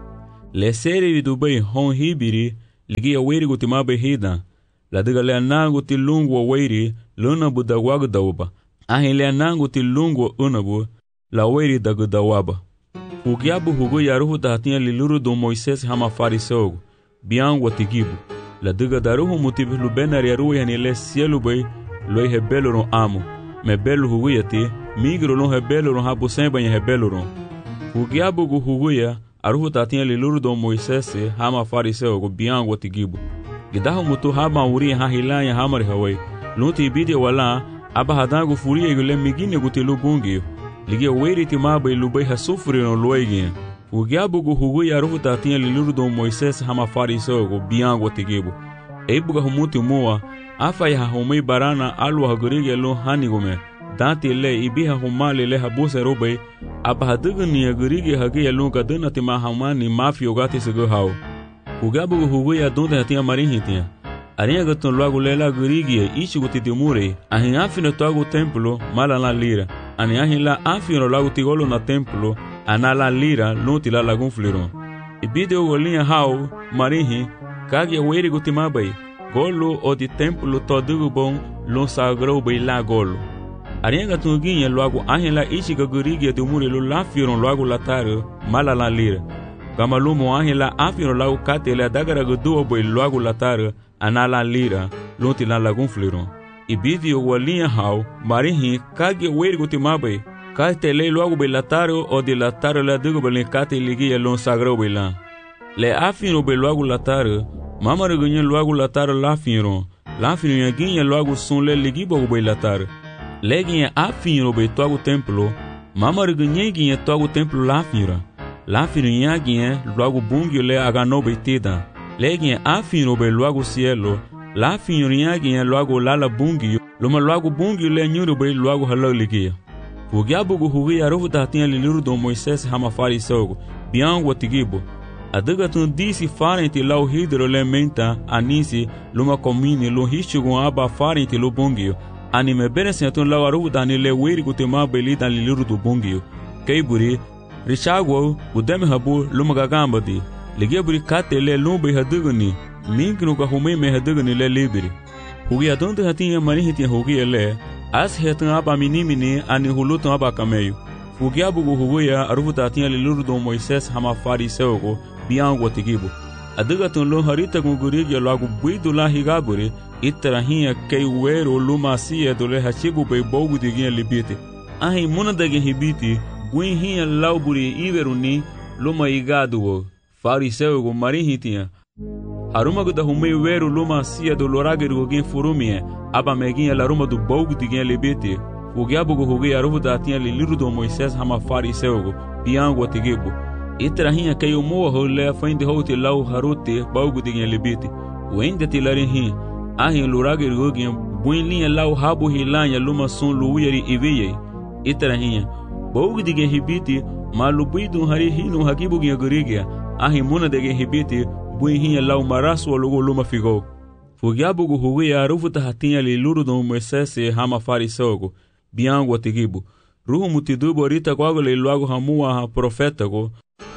Le seri vidubai hon hibiri ligia weri gutima behida. La diga le anangu ti lungu weri luna budagwagu dauba. Ahi le anangu ti lungu unabu la weri dagu dawaba. Ugiabu hugu yaruhu tahatinha liluru do Moisés hama fariseogu. Biangu tigibu. La diga daruhu mutibu lubenari yaruhu yani le sielu bai loi hebelo ron amo. Me belo hugu yati migro lon hebelo ron habu semba nye hebelo ron. Ugiabu gu hugu ya aruhu tahatinha liluru do Moisés hama fariseogu biangu tigibu. Gidahu mutu haba uri ha hilanya hamari hawai. Lunti ibidi wala aba hadangu furia yule migine gutilu bungi. Ligia weri ti maba ilubai ha sufuri no loigin. Ugiabu gu hugu ya aruhu tahatinha liluru do Moisés hama fariseogu biangu tigibu. Eibuga humuti mua afa ya humei barana alwa hagurige lo hanigume. Dati le ibiha humali le habuse robai aba hadugni hagurige hagi lo kaduna ti mahamani mafi ogati sigo hao. Ugiabu gu hugu ya donde hatinha marinhi tinha. Arinha gatun logo lela gurige ichi guti timure. Ahin afino toagu templo mala la lira. Ani ahin la afino logo tigolo na templo ana la lira lunti la lagun fliron. Ibide golinha hao marinhi kage weri guti mabai. Golo o di templo todugu bom lon sagrou bai la golo. Arinha gatun ginha logo ahin la ichi gurige timure lo la firon logo lataro mala la lira. Gamalumo ahin la afino logo kate le dagara gudu bai logo lataro anala lira lunti la lagun fliron. Ibidi o walinha hao marinhi kage weri guti mabai. Kate le logo bai lataro o di lataro la dugu bai kate ligia lon sagrou bai la. Le afino bai logo lataro mama gunye logo lataro la fino. La fino yaginha logo son le ligibo bai lataro. Le ginha afino bai toago templo. Mama gunye ginha toago templo la fino. La fino yaginha logo bungio le agano bai tida. Leguinha afino be logo cielo, la finhorinha logo lala bungio, loma logo bungio le nyuro be logo halo ligia. Ugiabu gu hugi arufu tahatinha liluru do Moisés hama fariseogu, biangu tigibo. Adiga tun disi farenti lau hidro le menta anisi luma komini lo hishugun aba farenti lo bungio. Anime benesen tun lau arufu tani le weri gutema belita liluru do bungio. Keiburi, richagwo udeme habu luma gagambadi. Ligia buri kate le lumbe hadugani minknu ka humei me hadugani le libri hugi adonde hatinha marinhi tinha hugi le as hetan aba minimini ani hulutan aba kameyo hugi abugu huguya arufuta tinha le lurdo Moisés hama fariseogo biango tigibo adugatun lo harita gugurigi logo buido la higaburi itarahinha keiwero lumacia dole hachibu be bogu diginha libite ahi munadage hibiti guinhinha lauburi iveruni luma igado fariseu marinhi tinha haruma da humei wero luma cia do lorage do gen furumie aba meginha laruma do bogu diginha libete ugiabu go hugi aruvu da tinha liru do Moisés hama fariseu biango tigibo itrahinha kayo mo hole fainde hote lau harote bogu diginha libete wende tilarinhi ahin lorage do gen buinlinha lau habu hilanya luma son luuyeri iviye itrahinha bogu diginha hibiti malubido hari hinu hakibu gen gurigia ahi muna dege hibiti buinhinha lau marasu logo luma figo. Fugiabu gu hugi arufu tahatinha liluru do Moisés hama fariseogo biango tigibu. Ruhu mutidubo rita kwago le logo hamua ha profetago.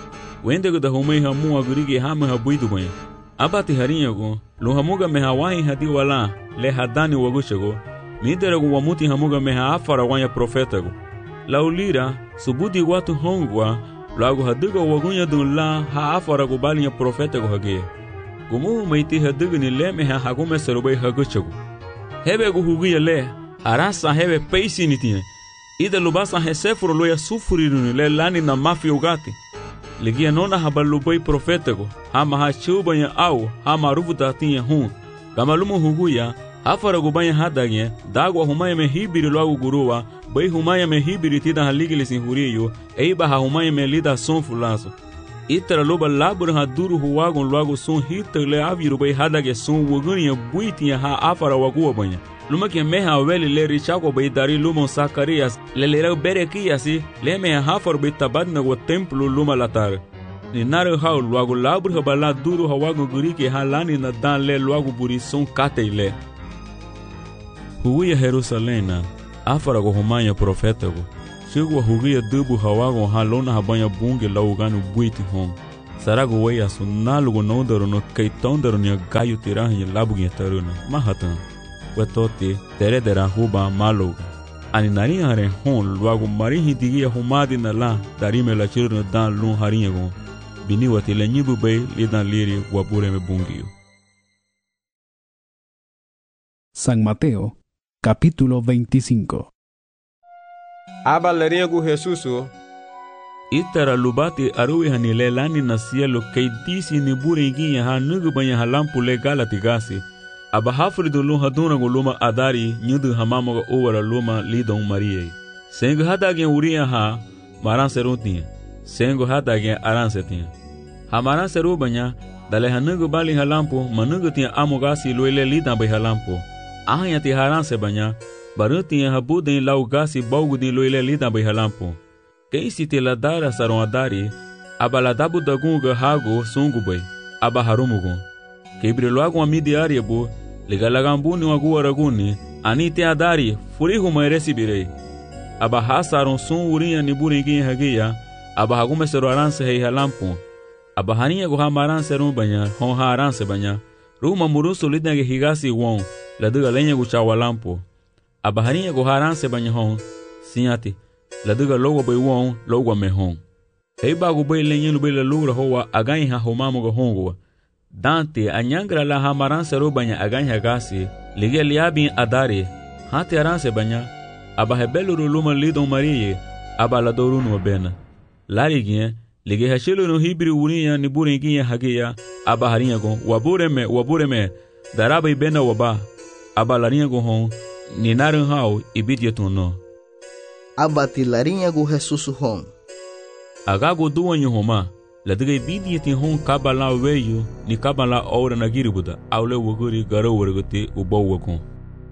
Wende da humei hamua gurigi hama habuidu banha. Abati harinha go lo hamuga meha wahi hadi wala le hadani wagushego. Midera gu wamuti hamuga meha afara wanya profetago. Laulira subudi watu hongwa logo haduga wagunha dun la ha afara go balinha profeta go hage gumu meiti haduga ni le me ha hagume serubai haguchego hebe go hugia le arasa hebe peisi nitinha ida lubasa hesefuro loya sufuriru le lani na mafi ugati ligia nona habalubai profeta go hama ha chubanya au hama ruvuta tinha hun kamalumu huguya afara go banha hadagye dagwa humaya me hibiri logo guruwa bai humaya me hibiri tida haligili sin huriyo eiba ha humaya me lida son fulaso itara loba labur ha duru huwagon logo son hita le aviru bai hadage son woguniya buitinha ha afara waguwa banya luma ke meha weli le richako bai dari lumon Sakarias le lera berekiasi le meha hafar bai tabadna go templo luma latar ni nare hao logo labur ha bala duru hawagon gurike ha lani na dan le logo buri son kate le huguya Jerusalena afara go humanya profeta go chegwa huguya dubu hawago halona habanya bunge laugano buiti hon Sarago weya sunalugo nondoro no keitondoro ni gayu tirahi labu ni taruna mahatan. Wetote tere dera huba malo. Ani nari hare hon luago marihi digia humadi na la darime la chirno dan lun harinyago. Bini wati le nyibu bay lidan liri wapure me bungio. San Mateo, capítulo veinticinco. Aba leringu Jesusu. Itara lubati arui hanile lani na cielo kei disi ni buringi ha nugu banya halampu le galati gasi. Aba hafridu lu haduna go luma adari nyudu hamamo go owara luma lidon marie. Sengu hadagen uria ha maran seruntia. Sengu hadagen aran setia. Ha maran seru banya dale hanugu bali halampu manugu tia amogasi luele lidan bay halampu. Ahanya ti haran se banya barutia habudin lau gasi baugudin luele lidan bay halampu. Quem se te ladara saron adari, abaladabu dagunga hago sungubay, abaharumugun. Kebriloagun amidiariabu, legalagambuni waguaraguni, anite adari, furihu maeresibirei. Abahasaron sun urinha niburingin hagia, abahagumesero aranse hei halampu. Abaharinha guhamaran serun banya, honha aranse banya. Ruma muruso lidnage higasi won, laduga lenha guchawalampu. Abaharinha guharanse banya hon, sinyati. La duga logo bay won logo me hon. Hei bagu bay lenyen lu bay la lugra hoa agany ha homamo go hongo. Dante anyangra la hamaran sero banya agany ha gasi. Lige liabin adari. Hati aranse banya. Aba hebelu luma lidon marie. Aba la dorunu bena. Larigien lige hashilo no hibri uriya ni buringiya hagia. Aba harinha go wabureme wabureme. Daraba ibena waba. Aba larinha go hon. Ni narun hao ibidieton no. Abati larinha gu Jesusu hon. Agago duanyo homa, la diga bidiyeti hon kabala weyu ni kabala ora na giribuda, aule wuguri garo wargote ubo wakon.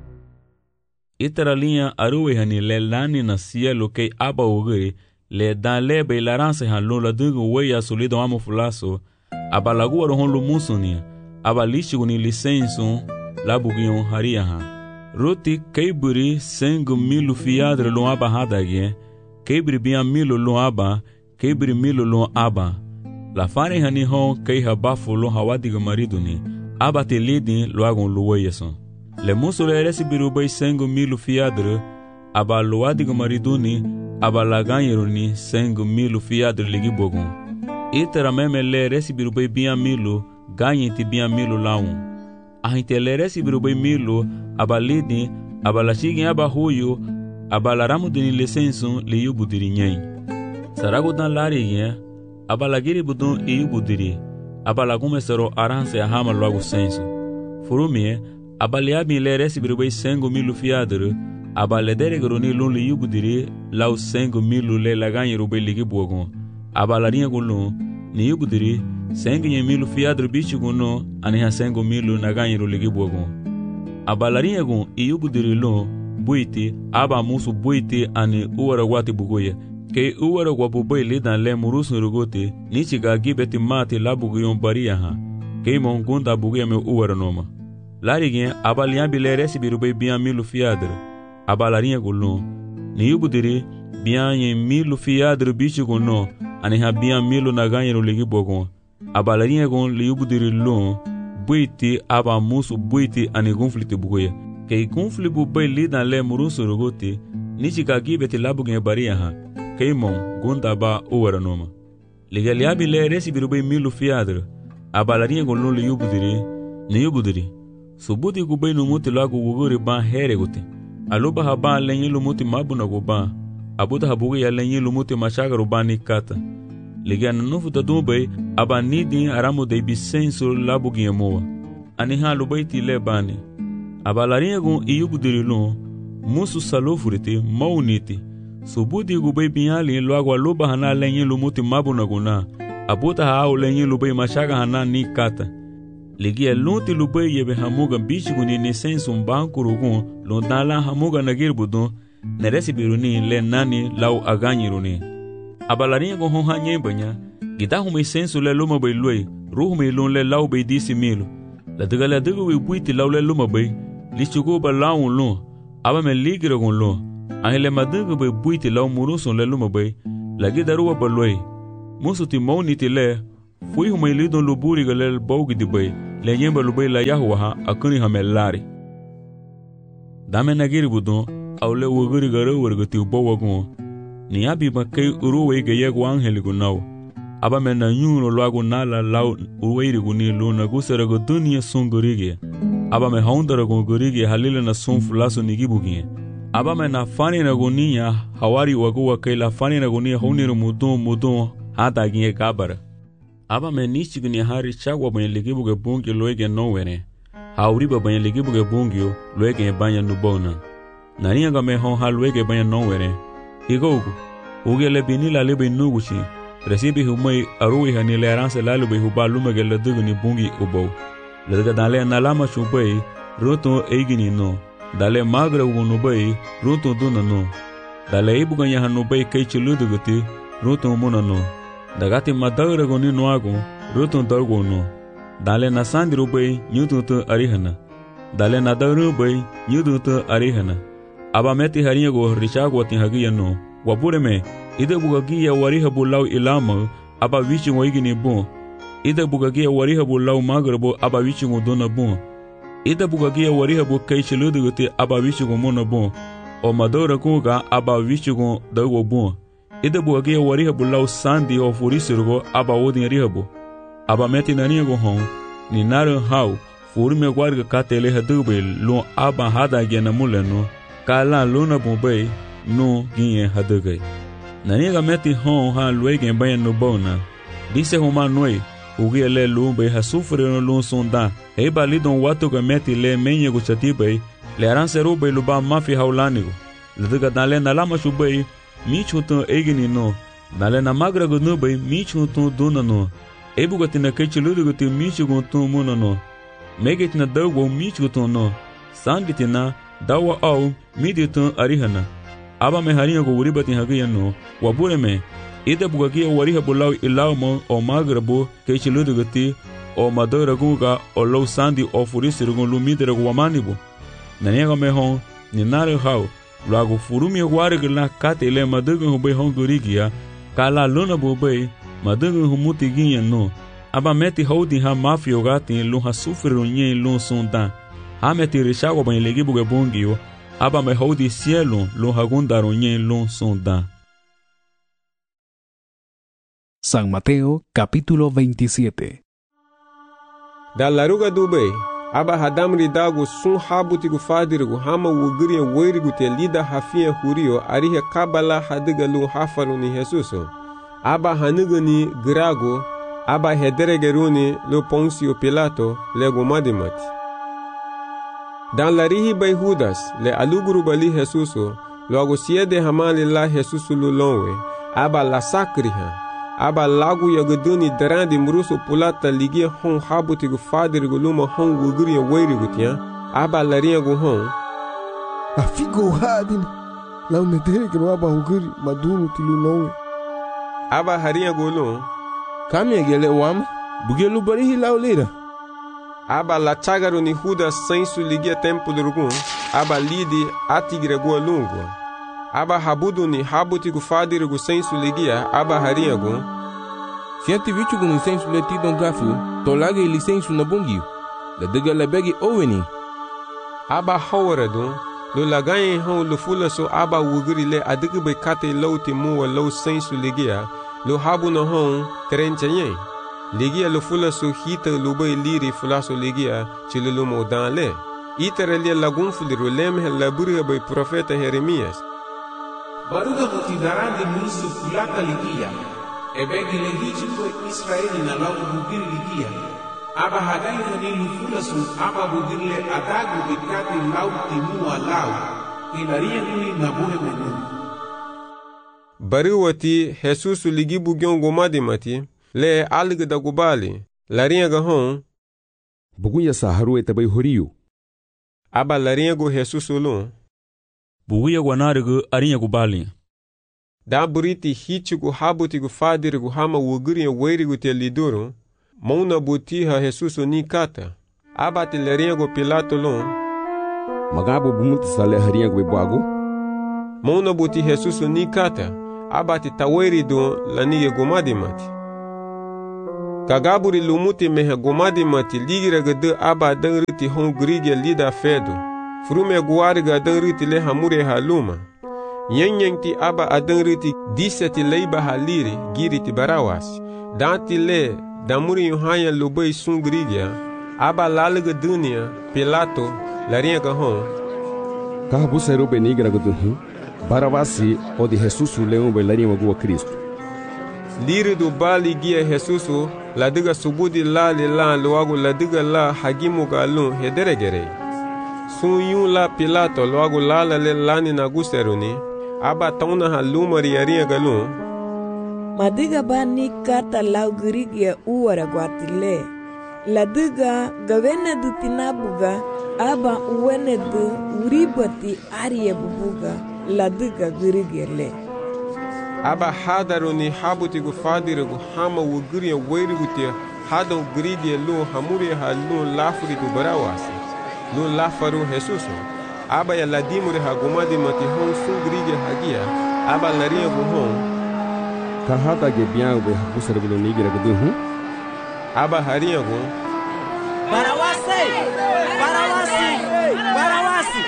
Itara linha aruwe hani le lani na cielo kei aba wuguri, le dan le be laranse han lo la diga weya solido amo fulaso, aba lagu waro hon lo musunia, aba lishigu ni lisensu, la bugion haria han. Roti keiburi sengu milu fiadre lo aba hadagien, keibri bia milu lo aba, keibri milu lo aba. La fare hani hon kei habafu lo hawadiga mariduni, aba te lidin lo agon lo weyeson. Le muso le resi birubay sengu milu fiadre, aba lo adiga mariduni, aba la ganyeruni sengu milu fiadre ligi bogon. Itera meme le resi birubay bia milu, ganyenti bia milu laun. Ahinte le resi birubay milu, abalidi, abalashigi aba huyu, abalaramu dini lesensu li yubudiri nyai. Sarago dan lari yen, abalagiri budun iyubudiri, abalagume sero aranse ahama logo sensu. Furumie, abaliabi le resi birubay sengu milu fiadru, abaledere groni lun li yubudiri, lau sengu milu le laganyi rubay ligi buogon. Abalarinha gulun, ni yubudiri, sengu yen milu fiadru bichu guno, aniha sengu milu naganyi ru ligi buogon. Abalarinha gun iyubudiri lun, buiti, aba musu buiti ani uwara wati bugoye. Ke uwara wapubay lidan le murusun rugote, nichiga gibeti mati la bugoyon bariya ha. Ke mon gunda bugoye me uwara noma. Larigien abaliambi le resi birubay bian milu fiadre. Abalarinha gun lun, ni yubudiri bian yen milu fiadre bichi gun no, ani ha bian milu naganyi ligi bogon. Abalarinha gun li yubudiri lun, buiti aba musu buiti ani gunfliti bugoye. Kei gunfli bubay lidan le murusu rugote, nichiga gibeti labugen bariya ha. Kei mon gunda ba uwara noma. Ligaliabi le resi birubay milu fiadre. Abalarinha gun lun li yubudiri, ni yubudiri. Subuti gubay numuti lagu wuguri ban here gote. Aluba haban lenye lumuti mabuna guban. Abuta habuge ya lenye lumuti mashagaru bani kata. Ligana nufu tadubay aba nidin aramu de bisenso labugi moa. Aniha lubaiti le bani. Abalarinha gun iyubudiri lun, musu salofuriti mauniti. Subuti gubay binyali luagu aluba hana lenye lumuti mabuna guna. Abuta hao lenye lubay mashaga hana ni kata. Ligia lunti lubay yebe hamuga bichiguni ni sensu mbanku rugun lundala hamuga nagirbudun neresi biruni le nani lau aganyiruni. Abalarinha gun honha nyembanya, gita hume sensu le luma bay luay, ruhume lun le lau bay disi milu. La diga la diga we buiti lau le luma bay, lichugo ba laun lun, aba me ligira gun lun, ahi le madiga bay buiti lau murusun le luma bay, la gida ruwa ba luay. Musu ti mauniti le, Fui humai lidon luburi galel baugi di bay, le nyemba lubai la Yahuwa akuni hamelari. Dame nagiri budon, au le wuguri gara wargati ubawagun. Ni abi makai uruwe ga yegu angeli gunau. Aba me na nyuno lwagu nala lau uweiri guni luna gusara go dunia sungurigi. Aba me haundara go gurigi halile na sun fulaso nigibugi. Aba me na fani na gunia hawari wagu wakai la fani na gunia hauniru mudun mudun hata ginye kabara. Aba me nichi guni hari chagwa banye ligibuge bungi loege nowene. Hauriba banye ligibuge bungi loege banya nubona. Nania ga me hon ha loege banya nowene. Igogu, ugele binila lebe nuguchi. Recibe humai arui hani le aranse lalu be huba lumege le duguni bungi ubau. Le dale nalama chubai roto eigini no. Dale magra ugunu bai roto duna no. Dale ibuganya hanu bai kai chuluduguti roto muna no. Dagati madagra goni noago roto dargo no. Dale nasandiro bai nyututu arihana. Dale nadaru bai nyututu arihana. Aba meti haringo richago tinhagiya no. Wapure me ida bugagia wariha bulau ilama aba wichi ngoigini bon. Ida bugagia wariha bulau magrabo aba wichi ngodona bon. Ida bugagia wariha bu kaichiluduguti aba wichi ngomona bon. O madora kunga aba wichi ngo dago bon. Ida bugagia wariha bulau sandi o furisirgo aba odin rihabu. Aba meti nanigo hon ni naran hau furime guarga katele hadube lo aba hada gena muleno kala luna bombai no ginye hadugai. Naniga meti hon ha luege bayan no bona. Disse homa noi, ugi le lumbe ha sufre no lun sonda. Eba lidon watu ga meti le menye go chatibai, le aranse robe luba mafi haulanigo. Leduga dale na lama shubai, mi chuto egini no. Dale na magra go nubai, mi chuto duna no. Ebu gatina kechi luduguti mi chuto muna no. Megetina dagwo mi chuto no. Sanditina dawa au miditun arihana. Aba me harinha go uribati hagiya no. Wabure me ida bugagia wariha bulau ilaumo o magrabo keichiluduguti o madora gunga o low sandi o furisirugun lumidere go wamanibo. Naniga me hon ni nare hau lago furumi warigla katele madugun hubei hon gurigia kala luna bubei madugun humuti ginha no. Aba meti houdi ha mafio gati lu ha sufriru nye lu sonda. Ha meti rishago ban legibuge bungio. Aba me houdi cielo lo hagundaro nye lo sonda. San Mateo capítulo veintisiete. Da laruga dubei aba hadamri dago sun habutigu fadirigu hama wugriya weirigu te lida hafia hurio arihe kabala hadiga lu hafaru ni Jesuso. Aba hanugani grago aba hederegeruni lo Ponsio Pilato lego madimati. Dan la rihi bay Judas le aluguru bali Jesuso logo siede hamali la Jesuso lulonwe aba la sakriha aba lagu yagaduni darandi muruso pulata ligia hon habuti gu fadir gu luma hon wuguri ya weiri gu tia aba la ria gu hon afigo hadin la unedere gu aba wuguri madunu tilulonwe aba haria gu lun kamya gele wam bugelu barihi laulira aba la chagaru ni Judas sensu ligia tempo durgun aba lidi atigre gu lungu aba habudu ni habuti gu fadir gu sensu ligia aba haria gu siati vichu gu ni sensu le tidon gafu tolage ili sensu na bungi la dega la begi oweni aba hawaradu lo lagaye hon lo fula so aba wuguri le adigu be kate lauti muwa lau sensu ligia lo habu no hon terenchaye ligia lo fula so hita lo bay liri fula so ligia chilulu mo dan le itere le lagun fuliru lemhe laburi bay profeta Jeremias baruga mutidarandi muisu fulaka ligia ebegi le hichiko Israeli na lagu bugiri ligia aba hadai hani lufula su aba bugiri le adagu bikati lau timua lau inaria nuni nabuhe menu bariwati Jesusu ligi bugyon gomadimati le alga da gubali laria ga hon bugunya saharu etabai horiyo aba laria go Jesusu lu buguya gwanarigu arinya gubali da buriti hichigu habutigu fadirigu hama wuguri weirigu te liduru mauna butiha Jesusu ni kata abati laria go Pilato lu magabo bumuti sale haria go bago mauna buti Jesusu ni kata abati taweri do lanige gomadimati Kagaburi lumuti mehe gomadi mati ligira gede aba dengriti hon grige lida fedo. Frume guariga dengriti le hamure haluma. Yenyengi aba adengriti diseti leiba haliri giriti barawas. Danti le damuri yuhanya lubei sun grigya. Aba laliga dunia Pilato laringa hon. Kahabu seru benigra guduhu. Barawasi o de Jesus leão bailarinha gua Cristo. Liri do bali guia Jesus la diga subudi la li la loago la diga la hagimu galun hederegere. Sun yun la Pilato loago la la le lani na guseruni. Aba tauna ha lumari yarinha galun. Madiga bani kata lau girigia uara guatile. La diga gavena du tinabuga aba uwene du uribati arie bubuga. La diga girigele aba hadaruni habutigu fadirigu hama wugiria weirigutia hado gridia lu hamuri ha lu lafuri du barawasi lu lafaru Jesuso aba ya ladimuri ha gumadi mati hon su gridia hagia aba laria gu hon kahada ge biang be habusargu lu nigira gu hu aba haria gu barawasi barawasi barawasi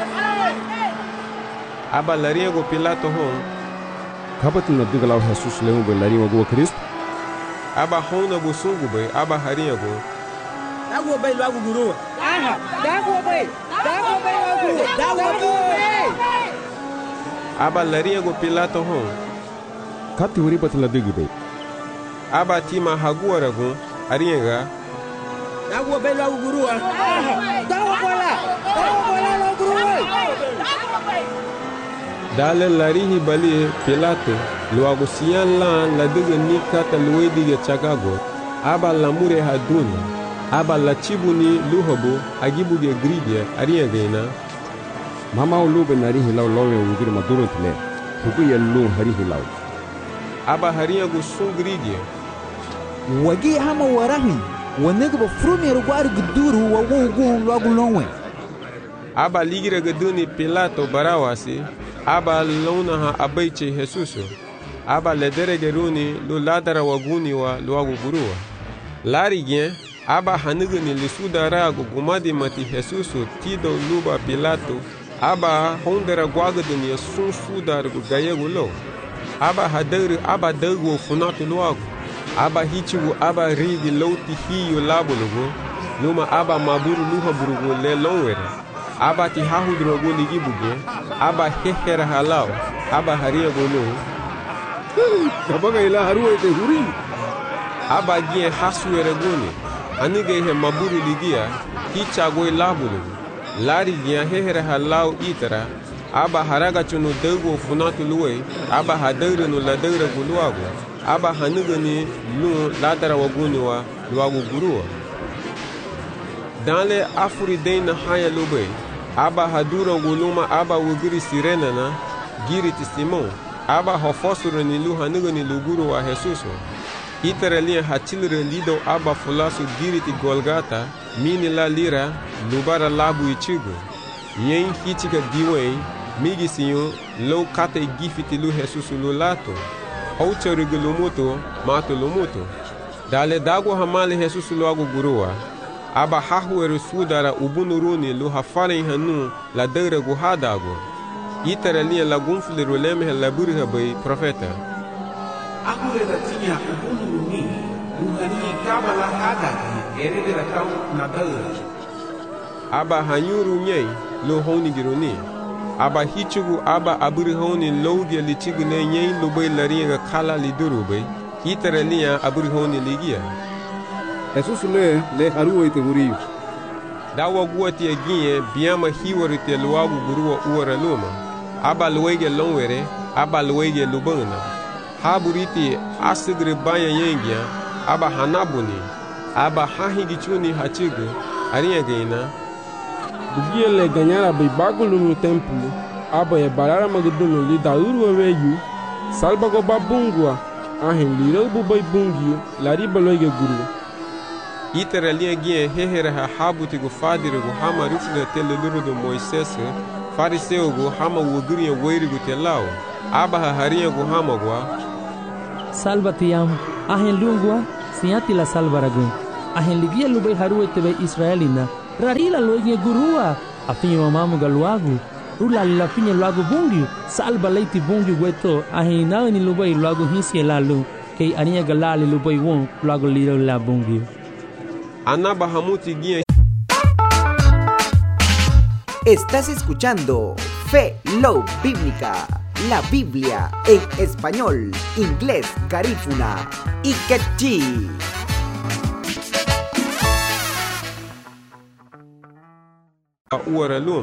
aba laria go Pilato hon kabatin na digalau Jesus leão bailarinha gua Cristo. Aba hona busungu be aba haria go dago bai lagu guru aha dago bai dago bai lagu dago bai aba laria go Pilato hon kati uri batin la digi be aba tima haguara go arienga dago bai lagu guru aha dago bola dago bola lagu guru Dale larihi bali Pilato luago sian la la diga nikata luediga chagago aba lamure haduna aba la chibuni luhobo agibuge gridia aria gena mama ulube narihi law lawe ungir maduro tile hubu ya lu harihi law aba haria go sun gridia wagi hama warahi wanega ba frume rugwar guduru wa wugu luago lonwe aba ligira gaduni Pilato barawasi aba lona ha abaiche Jesuso aba lederegeruni lu ladara waguni wa luagu gurua larigien aba hanigani lisudara gu gumadi mati Jesuso tido luba Pilato aba hondera gwagaduni sun sudar gu gayegu lo aba hadari aba dagu funatu luagu aba hichigu aba rigi loti hiyo labulugu luma aba maburu luha burugu le lonwere aba ti hahudro go ligibuge aba hehera halao aba haria golo kabaga ila haruwa te huri aba gie hasuere goni anige he maburu ligia hicha go labulu lari gie hehera halao itara aba haraga chunu dego funatu luwe aba hadere no ladere guluago aba hanigani lu ladara waguni wa luago gurua dans le afuri deina haya lube aba hadura guluma aba wugiri sirena na giriti Simon aba hofosuru ni lu hanigani luguru wa Jesuso iterali hachilre lido aba fulasu giriti Golgata mini la lira lubara labu ichigo yen hichiga diwen migi sinyo lo kate gifiti lu Jesuso lu lato hauchari gulumuto mato lumuto dale dago hamale Jesuso lu agu guruwa aba hahuere sudara ubunuruni lu hafaren hanu la deure gu hadago iterali la gunfle roleme la burha bay profeta akure da tinya ubunuruni lu hani kama la hadago erede da tau na deure aba hanyuru nyei lu honi giruni aba hichugu aba aburi honi lowdi lichigu ne nyei lu bay laringa kala liduru bay iterali aburi honi ligia Jesus le le haruwa ite huriyu dawa guati egie biama hiwari te luagu guruwa uara luma aba luwege lonwere aba luwege lubana haburiti asigri banya yengia aba hanabuni aba hahigi chuni hachigu aria geina bugie le ganyara bai bagulu no templo aba e barara magdunu li dauru weyu salba go babungwa ahin liro bu bai bungio lari baloige guru iterali gie hehera ha habutigu fadirigu hama rufle tele lurudu Moises fariseo gu hama wugiri weirigu telao aba ha haria gu hama gwa salbatiam ahin lungwa siati la salvaragun. Ahen ligia lubay haru etebe Israelina, rarila loigne gurua, afinyo mamu galuagu, rula la finye luagu bungi, salba leiti bungi weto, ahen na ni lubay luagu hinsi lalu, kei ania galali lubay won, luagu liro la bungi. Anaba hamuti guía. Estás escuchando Fe Low Bíblica, la Biblia en español, inglés, garífuna y quechí. Uara lu